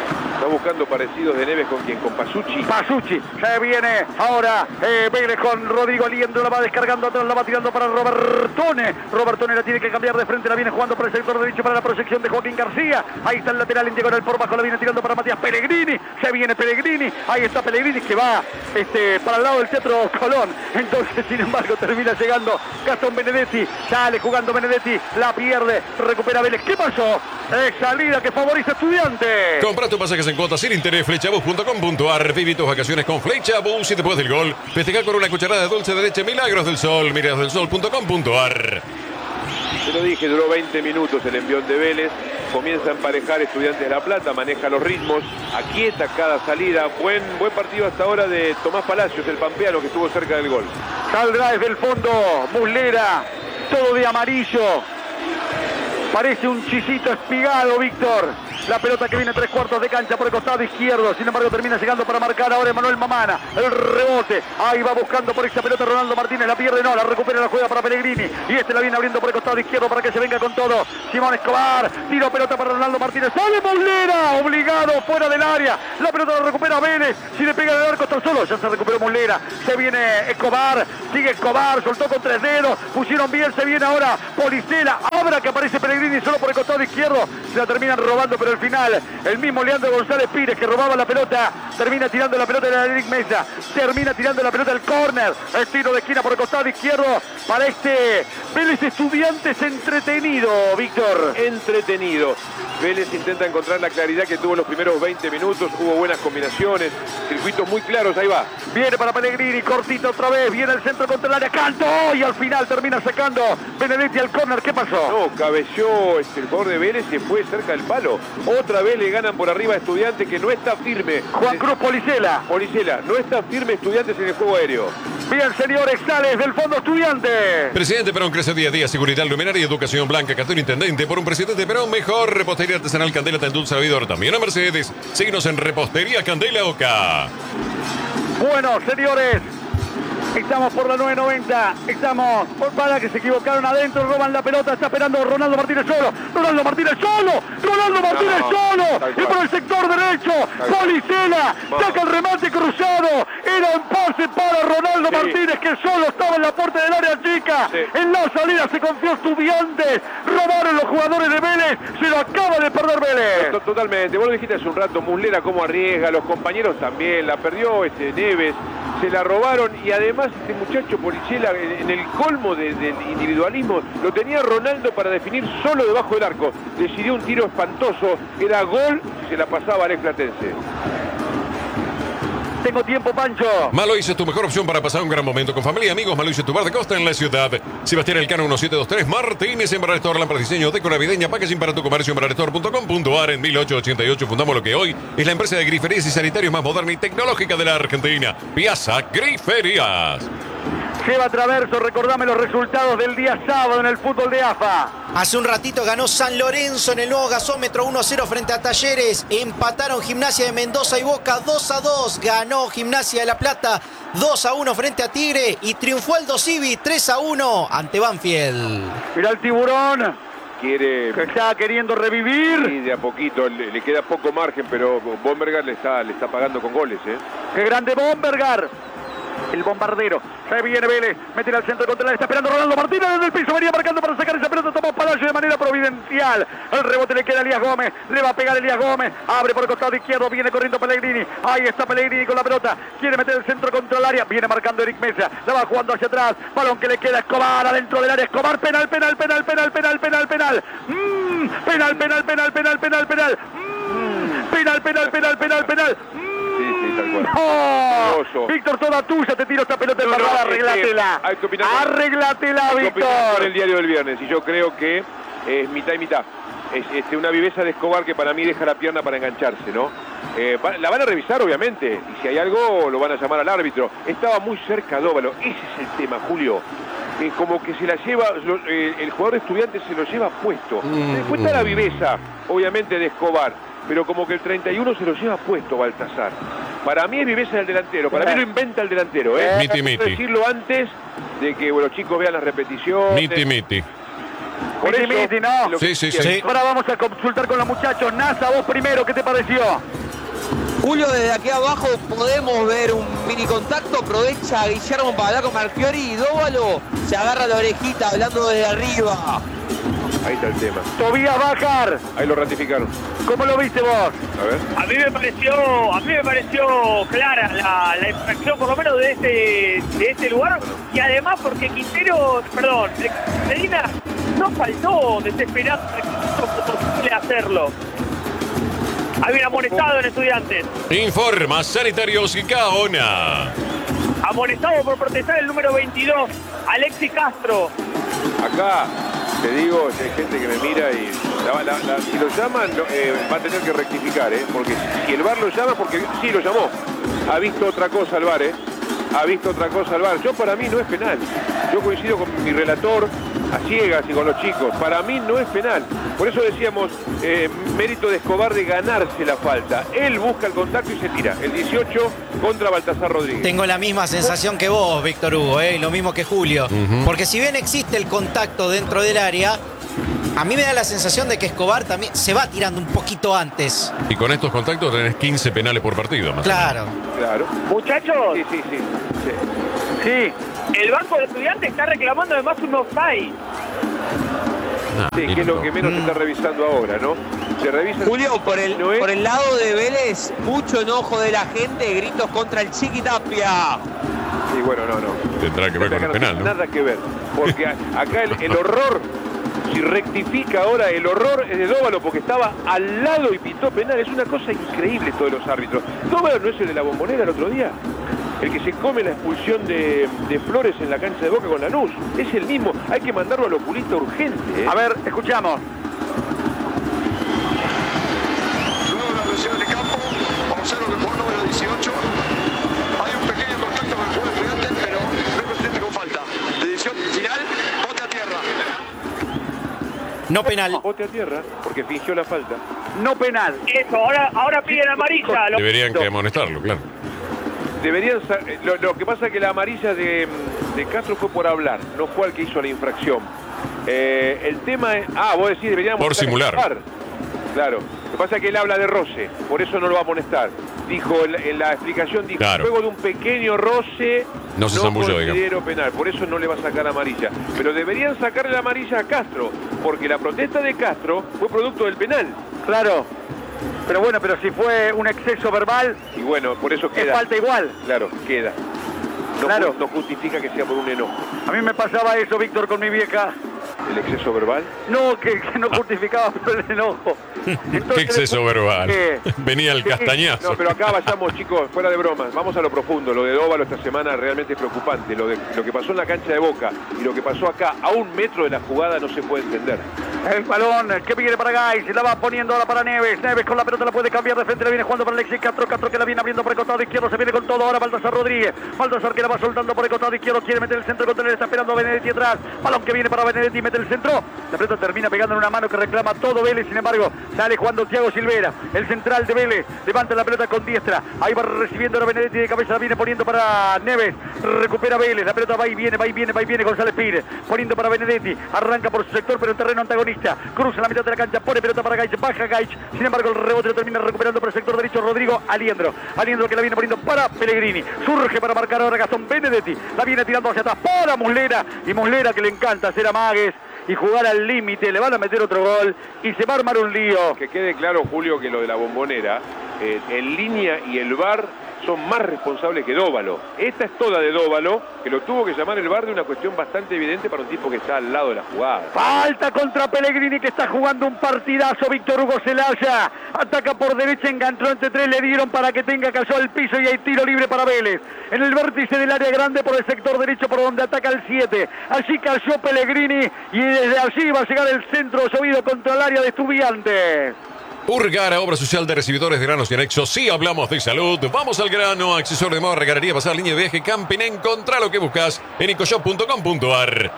buscando parecidos de Neves con quién, con Pasucci. Pasucci, se viene ahora Vélez con Rodrigo Aliendro, la va descargando atrás, la va tirando para Robertone. Robertone la tiene que cambiar de frente, la viene jugando por el sector derecho para la proyección de Joaquín García. Ahí está el lateral en diagonal por bajo, la viene tirando para Matías Pellegrini. Se viene Pellegrini, ahí está Pellegrini que va para el lado del Teatro Colón. Entonces, sin embargo, termina llegando Gastón Benedetti. Sale jugando Benedetti, la pierde, recupera Vélez. ¿Qué pasó? Es salida que favoriza a Estudiantes. Compra tu pasajes en cuotas sin interés, flechabus.com.ar. Viví tus vacaciones con Flechabus y después del gol, festeja con una cucharada de dulce de leche Milagros del Sol. Miradelsol.com.ar. Te lo dije, duró 20 minutos el envión de Vélez. Comienza a emparejar Estudiantes de La Plata, maneja los ritmos, aquieta cada salida. Buen partido hasta ahora de Tomás Palacios, el pampeano que estuvo cerca del gol. Saldrá desde el fondo Muslera, todo de amarillo. Parece un chisito espigado, Víctor. La pelota que viene 3/4 de cancha por el costado izquierdo. Sin embargo, termina llegando para marcar ahora Emanuel Mamana. El rebote. Ahí va buscando por esa pelota Ronaldo Martínez. La pierde, no. La recupera, la juega para Pellegrini. Y la viene abriendo por el costado izquierdo para que se venga con todo. Simón Escobar. Tiro pelota para Ronaldo Martínez. ¡Sale Muslera! Obligado fuera del área. La pelota la recupera Vélez. Si le pega el arco está solo. Ya se recuperó Muslera. Se viene Escobar. Sigue Escobar. Soltó con 3 dedos. Pusieron bien. Se viene ahora Policela. Abra que aparece Pellegrini solo por el costado izquierdo. Se la terminan robando, pero al final el mismo Leandro González Pires que robaba la pelota termina tirando la pelota de la Eric Mesa, termina tirando la pelota del córner, el tiro de esquina por el costado izquierdo para Vélez Estudiantes. Entretenido, Víctor. Entretenido. Vélez intenta encontrar la claridad que tuvo en los primeros 20 minutos, hubo buenas combinaciones, circuitos muy claros, ahí va. Viene para Pellegrini, cortito otra vez, viene el centro contra el área, Canto, y al final termina sacando Benedetti al córner. ¿Qué pasó? No, cabeció el jugador de Vélez, se fue cerca del palo. Otra vez le ganan por arriba a Estudiantes, que no está firme. Juan Cruz Policela. Policela, no está firme Estudiantes en el juego aéreo. Bien, señores, sale del fondo Estudiantes. Presidente Perón crece día a día, seguridad, luminaria y educación blanca. Cartón intendente por un presidente Perón mejor. Repostería artesanal Candela te endulza la vida. También a Mercedes. Síguenos en Repostería Candela Oca. Bueno, señores, estamos por la 990. Estamos para que se equivocaron adentro. Roban la pelota. Está esperando Ronaldo Martínez solo. Ronaldo Martínez solo. Ronaldo Martínez solo. Y por el sector derecho. Policela saca el remate cruzado. Era un pase para Ronaldo Martínez, que solo estaba en la puerta del área chica. En la salida se confió Estudiantes. Robaron los jugadores de Vélez. Se lo acaba de perder Vélez. Totalmente. Vos lo dijiste hace un rato. Muslera cómo arriesga. Los compañeros también. La perdió Neves. Se la robaron y además este muchacho Policela en el colmo del individualismo lo tenía Ronaldo para definir solo debajo del arco. Decidió un tiro espantoso, era gol, se la pasaba Alex Platense. Tengo tiempo, Pancho. Malois es tu mejor opción para pasar un gran momento con familia y amigos. Malois es tu bar de costa en la ciudad. Sebastián Elcano 1723 Martínez en Barrestor, lámpara diseño, decora navideña, packaging para tu comercio en barrestor.com.ar. En 1888 fundamos lo que hoy es la empresa de griferías y sanitarios más moderna y tecnológica de la Argentina. Piazza Griferías. Seba Traverso, recordame los resultados del día sábado en el fútbol de AFA. Hace un ratito ganó San Lorenzo en el nuevo gasómetro 1-0 frente a Talleres. Empataron Gimnasia de Mendoza y Boca 2-2. Ganó Gimnasia de La Plata 2-1 frente a Tigre. Y triunfó Aldo Civi 3-1 ante Banfield. Mirá el tiburón. Que está queriendo revivir. Sí, de a poquito, le queda poco margen, pero Bombergar le está pagando con goles. ¡Qué grande Bombergar! El bombardero. Se viene Vélez. Mete al centro contra él. Está esperando Ronaldo Martínez desde el piso. Venía marcando para sacar esa pelota. Tomó Palacio de manera providencial. El rebote le queda a Elías Gómez. Le va a pegar Elías Gómez. Abre por el costado izquierdo. Viene corriendo Pellegrini. Ahí está Pellegrini con la pelota. Quiere meter el centro contra el área. Viene marcando Eric Mesa. La va jugando hacia atrás. Balón que le queda a Escobar adentro del área. Escobar. Penal. Penal. Penal. Penal. Penal. Penal. Penal. Penal. Penal. Penal. Penal. Penal. Penal. Penal. Penal. Penal. Penal. Penal. Sí, tal cual. ¡No! Víctor, toda tuya, te tiro esta pelota en barrada, arreglátela. Arreglátela, Víctor. Con el diario del viernes, y yo creo que es mitad y mitad. Es una viveza de Escobar que para mí deja la pierna para engancharse, ¿no? La van a revisar, obviamente, y si hay algo lo van a llamar al árbitro. Estaba muy cerca Dóvalo, ese es el tema, Julio. Como que se la lleva, el jugador de Estudiantes se lo lleva puesto. Después está la viveza, obviamente, de Escobar. Pero como que el 31 se lo lleva puesto Baltasar. Para mí es viveza del delantero, para mí lo inventa el delantero. Miti, miti. Quiero decirlo antes de que los chicos vean las repeticiones. Miti, miti. Por eso, miti, ¿no? Sí. Ahora vamos a consultar con los muchachos. Nasa, vos primero, ¿qué te pareció? Julio, desde aquí abajo podemos ver un mini contacto. Aprovecha Guillermo para hablar con Marchiori y Dóvalo se agarra la orejita hablando desde arriba. Ahí está el tema. Tobías Bajar, Ahí lo ratificaron. ¿cómo lo viste vos? A ver. A mí me pareció clara la infracción, por lo menos de este lugar, y además porque Medina no faltó desesperado posible hacerlo. Había amonestado en Estudiantes. Informa Sanitarios Gaona. Amonestado por protestar el número 22, Alexis Castro. Acá te digo, hay gente que me mira y si lo llaman va a tener que rectificar, porque si el VAR lo llama, porque sí lo llamó, ha visto otra cosa el VAR, ha visto otra cosa el VAR. Yo, para mí no es penal. Yo coincido con mi relator a ciegas y con los chicos. Para mí no es penal. Por eso decíamos, mérito de Escobar de ganarse la falta. Él busca el contacto y se tira. El 18 contra Baltasar Rodríguez. Tengo la misma sensación que vos, Víctor Hugo, y lo mismo que Julio. Porque si bien existe el contacto dentro del área, a mí me da la sensación de que Escobar también se va tirando un poquito antes. Y con estos contactos tenés 15 penales por partido. Más Claro. Claro. Muchachos, Sí, el banco de Estudiantes está reclamando además un offside. Sí, que es lo que menos se está revisando ahora, ¿no? Se revisa. Julio, por no es- el lado de Vélez, mucho enojo de la gente, gritos contra el Chiqui Tapia. Sí, bueno, no. Tendrá que ver con Acá el no penal, tiene ¿no? nada que ver. Porque acá el horror, si rectifica ahora, el horror es de Dóvalo porque estaba al lado y pitó penal. Es una cosa increíble todos los árbitros. ¿Dóvalo no es el de la Bombonera el otro día? El que se come la expulsión de Flores en la cancha de Boca con Lanús. Es el mismo. Hay que mandarlo al oculista urgente. a ver, escuchamos. Luego de la lesión de campo, observo que por número 18 hay un pequeño contacto con el jugador Estudiantes, pero no es consciente con falta. Decisión final, bote a tierra. No penal. Bote a tierra porque fingió la falta. No penal. Eso, ahora piden amarilla. Deberían que amonestarlo, claro. Deberían. Lo que pasa es que la amarilla de Castro fue por hablar, no fue al que hizo la infracción. El tema es. Vos decís, deberían Por amonestar simular. el VAR. Claro. Lo que pasa es que él habla de roce, por eso no lo va a amonestar. Dijo en la explicación, dijo, Claro. luego de un pequeño roce, No se zambulló, considero penal, por eso no le va a sacar amarilla. Pero deberían sacarle la amarilla a Castro, porque la protesta de Castro fue producto del penal. Claro. Pero bueno, pero si fue un exceso verbal, Y bueno, por eso es queda. falta igual. Claro, queda. No, Claro. no justifica que sea por un enojo. A mí me pasaba eso, Víctor, con mi vieja. El exceso verbal. No, que no justificaba por el enojo. Entonces, Qué exceso verbal. ¿qué? Venía el Sí. castañazo. No, pero acá vayamos, chicos, fuera de bromas. Vamos a lo profundo. Lo de Dóvalo esta semana realmente es preocupante. Lo que pasó en la cancha de Boca y lo que pasó acá a 1 metro de la jugada no se puede entender. El balón que viene para Gay, se la va poniendo ahora para Neves. Neves con la pelota la puede cambiar de frente, la viene jugando para Alexis Castro. Castro que la viene abriendo por el costado izquierdo, se viene con todo ahora Baltasar Rodríguez. Baltasar que la va soltando por el costado izquierdo, quiere meter el centro contra él, está esperando a Benedetti atrás. Balón que viene para Benedetti, mete el centro. La pelota termina pegando en una mano que reclama todo Vélez, sin embargo, sale jugando Thiago Silvera, el central de Vélez, levanta la pelota con diestra. Ahí va recibiendo a Benedetti de cabeza, la viene poniendo para Neves. Recupera Vélez, la pelota va y viene González Pires, poniendo para Benedetti, arranca por su sector, pero en terreno antagonista. Cruza la mitad de la cancha, pone pelota para Gaich, baja Gaich, sin embargo el rebote lo termina recuperando por el sector derecho Rodrigo Aliendro que la viene poniendo para Pellegrini, surge para marcar ahora Gastón Benedetti, la viene tirando hacia atrás para Muslera, y Muslera que le encanta hacer amagues y jugar al límite, le van a meter otro gol y se va a armar un lío. Que quede claro, Julio, que lo de la Bombonera, en línea y el VAR son más responsables que Dóvalo. Esta es toda de Dóvalo, que lo tuvo que llamar el VAR de una cuestión bastante evidente para un tipo que está al lado de la jugada. Falta contra Pellegrini, que está jugando un partidazo. Víctor Hugo Celaya ataca por derecha, enganchó entre tres, le dieron para que cayó al piso y hay tiro libre para Vélez. En el vértice del área grande por el sector derecho por donde ataca el 7. Allí cayó Pellegrini y desde allí va a llegar el centro llovido contra el área de Estudiantes. Urgara, obra social de recibidores de granos y anexos. Sí, hablamos de salud. Vamos al grano. Accesorio de moda, regalería, pasar línea de viaje, camping. Encontrá lo que buscas en ecoshop.com.ar.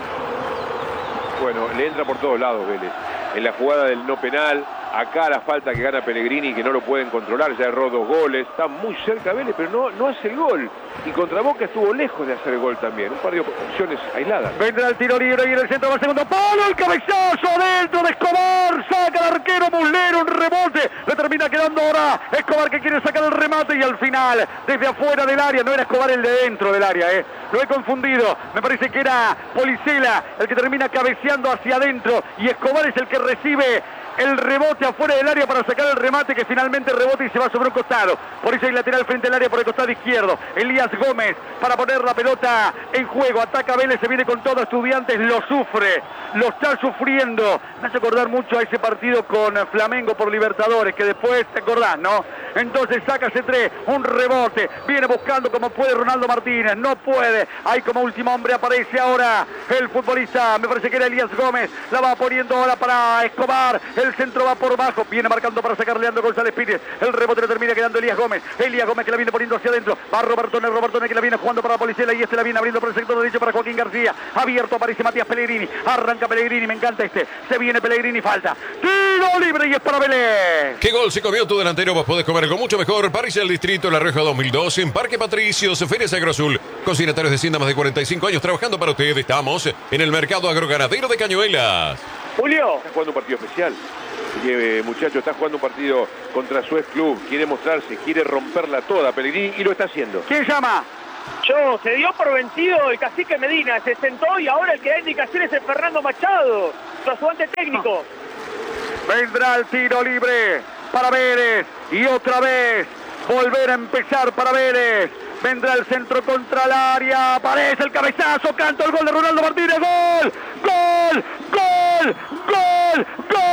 Bueno, le entra por todos lados Vélez. En la jugada del no penal, acá la falta que gana Pellegrini, que no lo pueden controlar, ya erró 2 goles, está muy cerca Vélez, pero no hace el gol. Y contra Boca estuvo lejos de hacer el gol también, un par de opciones aisladas. Vendrá el tiro libre y en el centro va el segundo palo, el cabezazo adentro de Escobar, saca el arquero Muslera, un rebote, le termina termina quedando ahora Escobar, que quiere sacar el remate, y al final, desde afuera del área, no era Escobar el de dentro del área, lo he confundido, me parece que era Policela el que termina cabeceando hacia adentro, y Escobar es el que recibe el rebote afuera del área para sacar el remate, que finalmente rebota y se va sobre un costado. Por eso hay lateral frente al área por el costado izquierdo. Elías Gómez para poner la pelota en juego. Ataca Vélez, se viene con todo. Estudiantes lo sufre, lo está sufriendo. Me hace acordar mucho a ese partido con Flamengo por Libertadores, que después te acordás, ¿no? Entonces saca C3, un rebote, viene buscando como puede Ronaldo Martínez, no puede. Ahí como último hombre aparece ahora el futbolista, me parece que era Elías Gómez. La va poniendo ahora para Escobar. El centro va por bajo, viene marcando para sacar Leandro González Pires. El rebote le termina quedando Elías Gómez. Elías Gómez que la viene poniendo hacia adentro. Va Robertone que la viene jugando para Policela, y la viene abriendo por el sector derecho para Joaquín García. Abierto aparece Matías Pellegrini. Arranca Pellegrini, me encanta este. Se viene Pellegrini, falta. Tiro libre y es para Vélez. ¿Qué gol se comió tu delantero? Vos podés comer con mucho mejor. París del Distrito, La Rioja 2002, en Parque Patricios, Ferias Agroazul. Consignatarios de Hacienda, más de 45 años trabajando para usted. Estamos en el mercado agroganadero de Cañuelas. Julio. Está jugando un partido especial. Muchacho, está jugando un partido contra su ex club. Quiere mostrarse, quiere romperla toda Pellegrini, y lo está haciendo. ¿Quién llama? Se dio por vencido el cacique Medina, se sentó y ahora el que da indicaciones es Fernando Machado, su ayudante técnico. Vendrá el tiro libre para Vélez, y otra vez volver a empezar para Vélez. Vendrá el centro contra el área, aparece el cabezazo, canta el gol de Ronaldo Martínez. ¡Gol! ¡Gol! ¡Gol! ¡Gol! ¡Gol!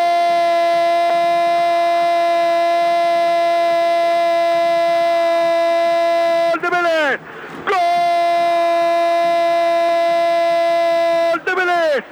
¡De Vélez! ¡Gol de Vélez!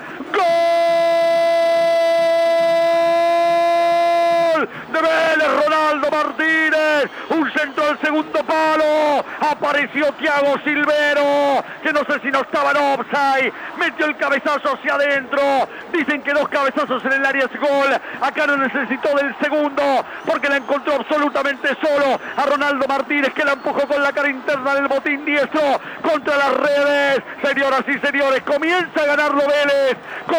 ¡Gol de Vélez! Ronaldo Martínez, un centro al segundo palo, apareció Thiago Silvero, que no sé si no estaba en offside, metió el cabezazo hacia adentro. Dicen que 2 cabezazos en el área es gol. Acá no necesitó del segundo, porque la encontró absolutamente solo a Ronaldo Martínez, que la empujó con la cara interna del botín diestro contra las redes. Señoras y señores, comienza a ganarlo Vélez,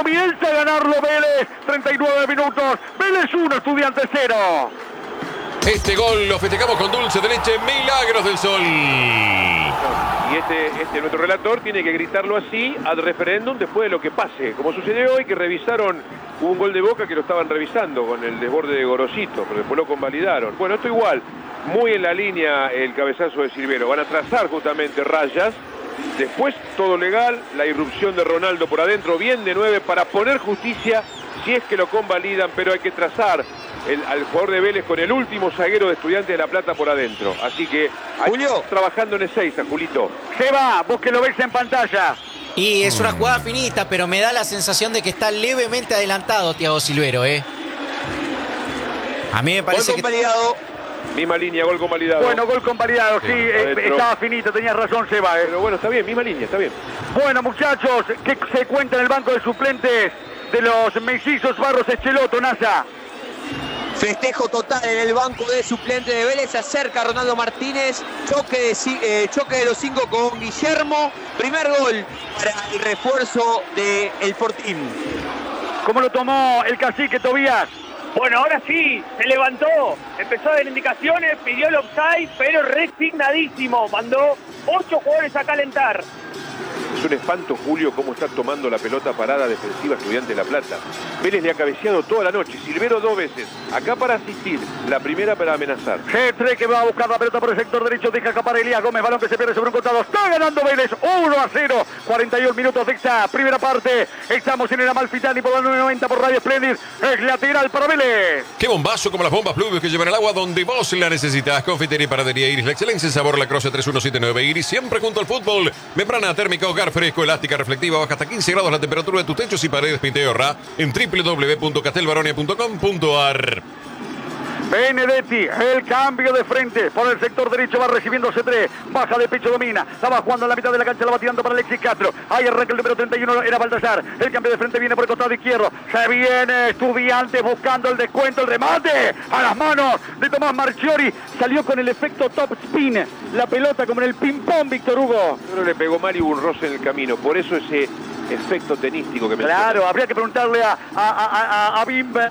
39 minutos, Vélez 1, Estudiantes 0. Este gol lo festejamos con dulce de leche, Milagros del Sol. Y nuestro relator tiene que gritarlo así ad referéndum después de lo que pase. Como sucedió hoy, que revisaron, hubo un gol de Boca que lo estaban revisando con el desborde de Gorosito, pero después lo convalidaron. Bueno, esto igual, muy en la línea el cabezazo de Silvero. Van a trazar justamente rayas. Después todo legal, la irrupción de Ronaldo por adentro, bien de 9 para poner justicia si es que lo convalidan, pero hay que trazar al jugador de Vélez con el último zaguero de Estudiantes de La Plata por adentro. Así que Julio, trabajando en Ezeiza, Julito. Se va, vos que lo ves en pantalla. Y es una jugada finita, pero me da la sensación de que está levemente adelantado Thiago Silvero, A mí me parece que... convalidado. Misma línea, gol convalidado. Bueno, gol convalidado, sí, estaba finito, tenías razón, Seba. Pero bueno, está bien, misma línea, está bien. Bueno, muchachos, ¿qué se cuenta en el banco de suplentes de los mellizos Barros Echeloto, NASA? Festejo total en el banco de suplente de Vélez. Se acerca Ronaldo Martínez. Choque de los 5 con Guillermo. Primer gol para el refuerzo del Fortín. ¿Cómo lo tomó el cacique Tobías? Bueno, ahora sí, se levantó, empezó a dar indicaciones, pidió el offside, pero resignadísimo. Mandó 8 jugadores a calentar. Es un espanto, Julio, cómo está tomando la pelota parada defensiva Estudiante de La Plata. Vélez le ha cabeceado toda la noche. Silvero 2 veces. Acá para asistir. La primera para amenazar. G3 que va a buscar la pelota por el sector derecho. Deja escapar Elías Gómez. Balón que se pierde sobre un costado. Está ganando Vélez 1-0. 41 minutos de esta primera parte. Estamos en el Amalfitani por la 990 por Radio Splendid. Es lateral para Vélez. Qué bombazo como las bombas Pluvius que llevan el agua donde vos la necesitas. Confitería y Panadería Iris. La excelencia en sabor. La Croce 3179 Iris. Siempre junto al fútbol. Membrana térmica, hogar fresco, elástica, reflectiva. Baja hasta 15 grados la temperatura de tus techos y paredes. Pinte y ahorra en www.castelbaronia.com.ar. Benedetti, el cambio de frente por el sector derecho, va recibiendo C3, baja de pecho, domina, la va jugando en la mitad de la cancha, la va tirando para Alexis Castro, ahí arranca el número 31, era Baltasar, el cambio de frente viene por el costado izquierdo, se viene Estudiantes buscando el descuento, el remate, a las manos de Tomás Marchiori, salió con el efecto top spin, la pelota como en el ping-pong, Víctor Hugo. Pero le pegó mal y hubo un roce en el camino, por eso ese efecto tenístico que me... Claro, habría que preguntarle a Bimbe.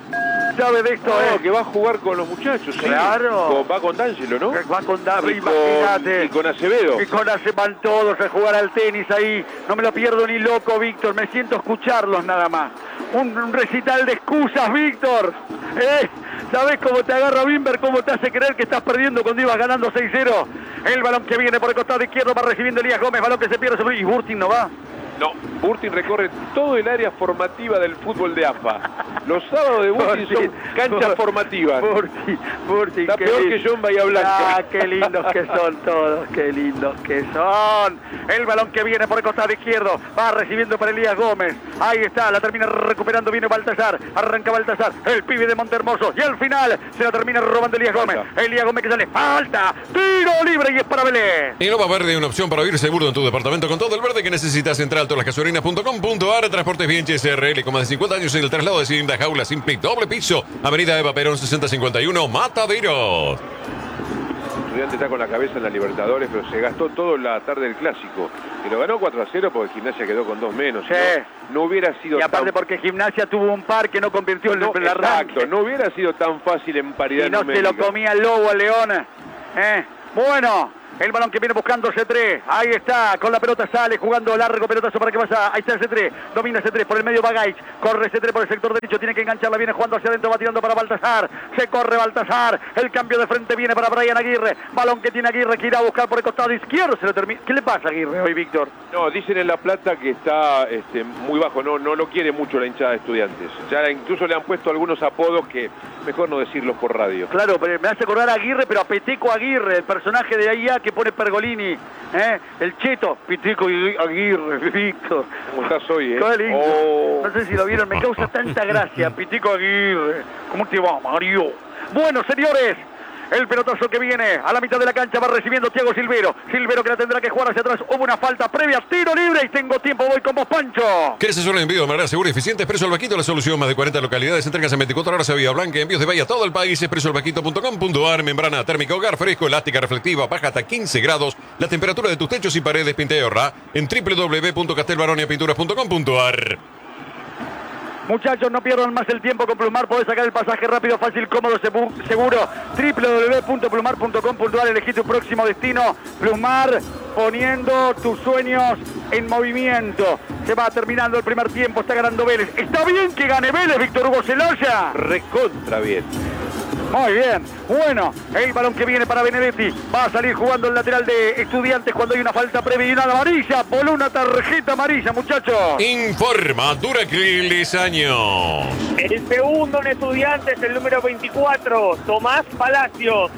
sabe de esto, que va a jugar con los muchachos. Claro. Va con D'Angelo, ¿no? Va con David, imagínate. Y con Acevedo. Y con van todos a jugar al tenis ahí. No me lo pierdo ni loco, Víctor. Me siento a escucharlos nada más. Un recital de excusas, Víctor. ¿Sabés cómo te agarra Bimber? ¿Cómo te hace creer que estás perdiendo cuando ibas ganando 6-0? El balón que viene por el costado izquierdo va recibiendo Elías Gómez. Balón que se pierde sobre... ¿Y Burtin no va? No, Burtin recorre todo el área formativa del fútbol de AFA. Los sábados de Burtin son canchas formativas. Burtin, está peor que John Bahía Blanca. Ah, qué lindos que son todos, qué lindos que son. El balón que viene por el costado izquierdo, va recibiendo para Elías Gómez. Ahí está, la termina recuperando, viene Baltasar. Arranca Baltasar, el pibe de Montehermoso. Y al final se la termina robando Elías Gómez. Elías Gómez que sale, falta, tiro libre y es para Vélez. Y Nova Verde, una opción para vivir seguro en tu departamento con todo el verde que necesitas. Central Gasolinas.com.ar. Transportes Vienches SRL con más de 50 años en el traslado de Cinda Jaula Simplic doble piso. Avenida Eva Perón 6051 Mataderos. Estudiante está con la cabeza en la Libertadores, pero se gastó todo la tarde del Clásico. Y lo ganó 4-0 porque Gimnasia quedó con 2 menos. Sí. No hubiera sido y aparte porque Gimnasia tuvo un par que no convirtió en el arranque. Exacto, no hubiera sido tan fácil en paridad y no numérica. se lo comía el lobo al León. Bueno, el balón que viene buscando C3. Ahí está, con la pelota sale, jugando largo, pelotazo para que vaya. Ahí está el C3, domina C3, por el medio va Gaich. Corre C3 por el sector derecho, tiene que engancharla, viene jugando hacia adentro, va tirando para Baltasar. Se corre Baltasar, el cambio de frente viene para Brian Aguirre. Balón que tiene Aguirre que irá a buscar por el costado izquierdo. Se lo termina. ¿Qué le pasa a Aguirre hoy, Víctor? No, dicen en La Plata que está muy bajo, no lo quiere mucho la hinchada de Estudiantes. Ya incluso le han puesto algunos apodos que mejor no decirlos por radio. Claro, pero me hace acordar a Aguirre, pero a Peteco Aguirre, el personaje de AIA que pone Pergolini. El cheto, Peteco Aguirre, Víctor. ¿Cómo estás hoy, Qué lindo. No sé si lo vieron, me causa tanta gracia. Peteco Aguirre. ¿Cómo te va, Mario? Bueno, señores, el pelotazo que viene a la mitad de la cancha va recibiendo Thiago Silvero. Silvero que la tendrá que jugar hacia atrás. Hubo una falta previa, tiro libre y tengo tiempo, voy con vos, Pancho. ¿Quieres hacer un envío de manera segura y eficiente? Expreso El Vaquito, la solución. Más de 40 localidades, entregas en 24 horas a Vía Blanca, envíos de Bahía a todo el país. expresoelvaquito.com.ar. Membrana térmica hogar fresco, elástica reflectiva, baja hasta 15 grados. La temperatura de tus techos y paredes, pinta y ahorra en www.castelbaroniapinturas.com.ar. Muchachos, no pierdan más el tiempo con Plumar. Podés sacar el pasaje rápido, fácil, cómodo, seguro. www.plumar.com.ar. Elegí tu próximo destino. Plumar, poniendo tus sueños en movimiento. Se va terminando el primer tiempo. Está ganando Vélez. ¿Está bien que gane Vélez, Víctor Hugo Celaya? Recontra bien. Muy bien, bueno, el balón que viene para Benedetti, va a salir jugando el lateral de Estudiantes cuando hay una falta previa y una amarilla, voló una tarjeta amarilla, muchachos. Informa Duracril Lizaño. El segundo en Estudiantes, el número 24, Tomás Palacios.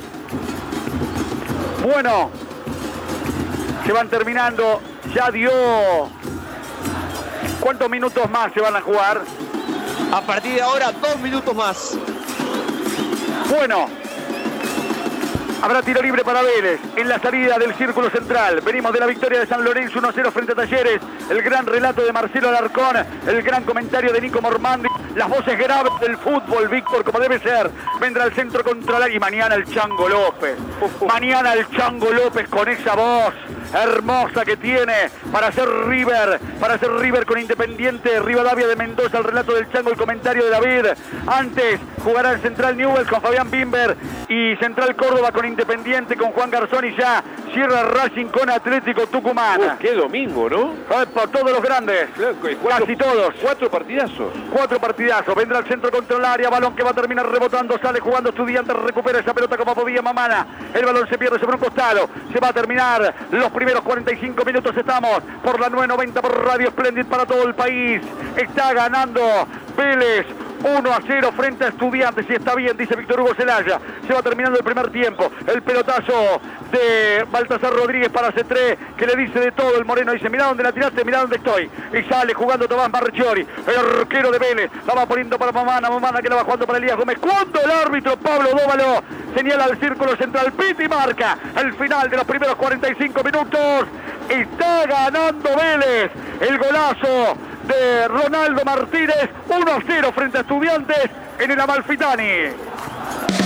Bueno, se van terminando, ya dio... ¿Cuántos minutos más se van a jugar? A partir de ahora, 2 minutos más. Bueno, habrá tiro libre para Vélez en la salida del círculo central. Venimos de la victoria de San Lorenzo 1-0 frente a Talleres. El gran relato de Marcelo Alarcón, el gran comentario de Nico Mormandi, las voces graves del fútbol, Víctor, como debe ser. Vendrá el centro contra la... Y mañana el Chango López. Mañana el Chango López con esa voz hermosa que tiene para hacer River con Independiente Rivadavia de Mendoza, el relato del Chango, el comentario de David. Antes jugará el Central Newell's con Fabián Bimber y Central Córdoba con Independiente, con Juan Garzón, y ya cierra Racing con Atlético Tucumán. Qué domingo, ¿no? Por todos los grandes, casi todos. 4 partidazos. 4 partidazos, vendrá el centro contra el área, balón que va a terminar rebotando, sale jugando Estudiantes, recupera esa pelota como podía Mamana, el balón se pierde sobre un costado, se va a terminar los primeros 45 minutos, estamos por la 990 por Radio Splendid para todo el país, está ganando Vélez 1-0 frente a Estudiantes, y está bien, dice Víctor Hugo Celaya. Se va terminando el primer tiempo, el pelotazo de Baltasar Rodríguez para C3, que le dice de todo. El Moreno dice, mirá dónde la tiraste, mirá dónde estoy, y sale jugando Tomás Marchiori, el arquero de Vélez, la va poniendo para Mamana que la va jugando para Elías Gómez, cuando el árbitro Pablo Dóvalo señala el círculo central, pita y marca el final de los primeros 45 minutos. Está ganando Vélez, el golazo de Ronaldo Martínez, 1-0 frente a Estudiantes en el Amalfitani.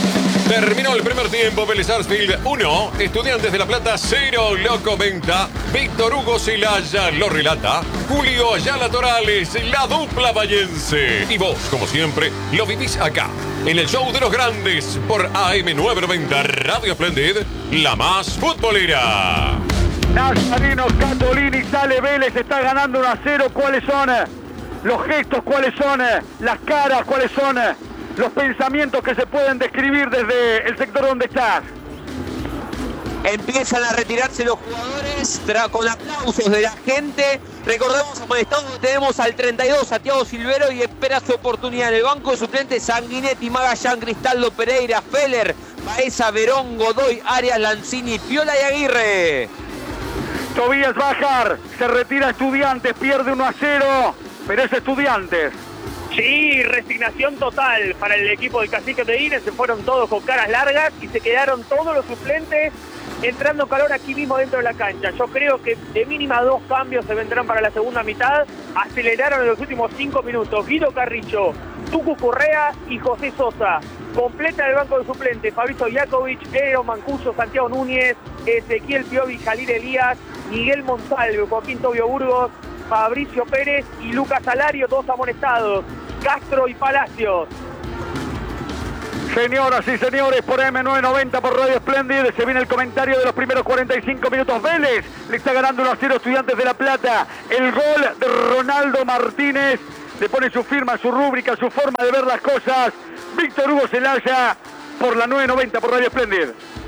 Terminó el primer tiempo, Vélez Sarsfield 1, Estudiantes de La Plata 0, lo comenta Víctor Hugo Zelaya, lo relata Julio Ayala Torales, la dupla vallense. Y vos, como siempre, lo vivís acá, en el show de los grandes, por AM990 Radio Splendid, la más futbolera. Nazareno Catolini, sale Vélez, está ganando 1-0. ¿Cuáles son los gestos? ¿Cuáles son las caras? ¿Cuáles son los pensamientos que se pueden describir desde el sector donde estás? Empiezan a retirarse los jugadores con aplausos de la gente. Recordemos, amonestados, tenemos al 32, a Thiago Silvero, y espera su oportunidad en el banco de suplentes: Sanguinetti, Magallán, Cristaldo, Pereira, Feller, Baeza, Verón, Godoy, Arias, Lanzini, Piola y Aguirre. Tobías Bajar, se retira Estudiantes, pierde 1-0, pero es Estudiantes. Sí, resignación total para el equipo del Cacique Medina. Se fueron todos con caras largas y se quedaron todos los suplentes entrando en calor aquí mismo dentro de la cancha. Yo creo que de mínima 2 cambios se vendrán para la segunda mitad. Aceleraron en los últimos 5 minutos. Guido Carrillo, Tucu Correa y José Sosa. Completa el banco de suplentes: Fabrizio Iakovic, Eero Mancuso, Santiago Núñez, Ezequiel Piovi, Jalil Elías, Miguel Monsalve, Joaquín Tobio Burgos, Fabricio Pérez y Lucas Salario, 2 amonestados, Castro y Palacios. Señoras y señores, por M990, por Radio Splendid, se viene el comentario de los primeros 45 minutos. Vélez le está ganando 1-0 Estudiantes de La Plata. El gol de Ronaldo Martínez le pone su firma, su rúbrica, su forma de ver las cosas. Víctor Hugo Zelaya, por la 990, por Radio Splendid.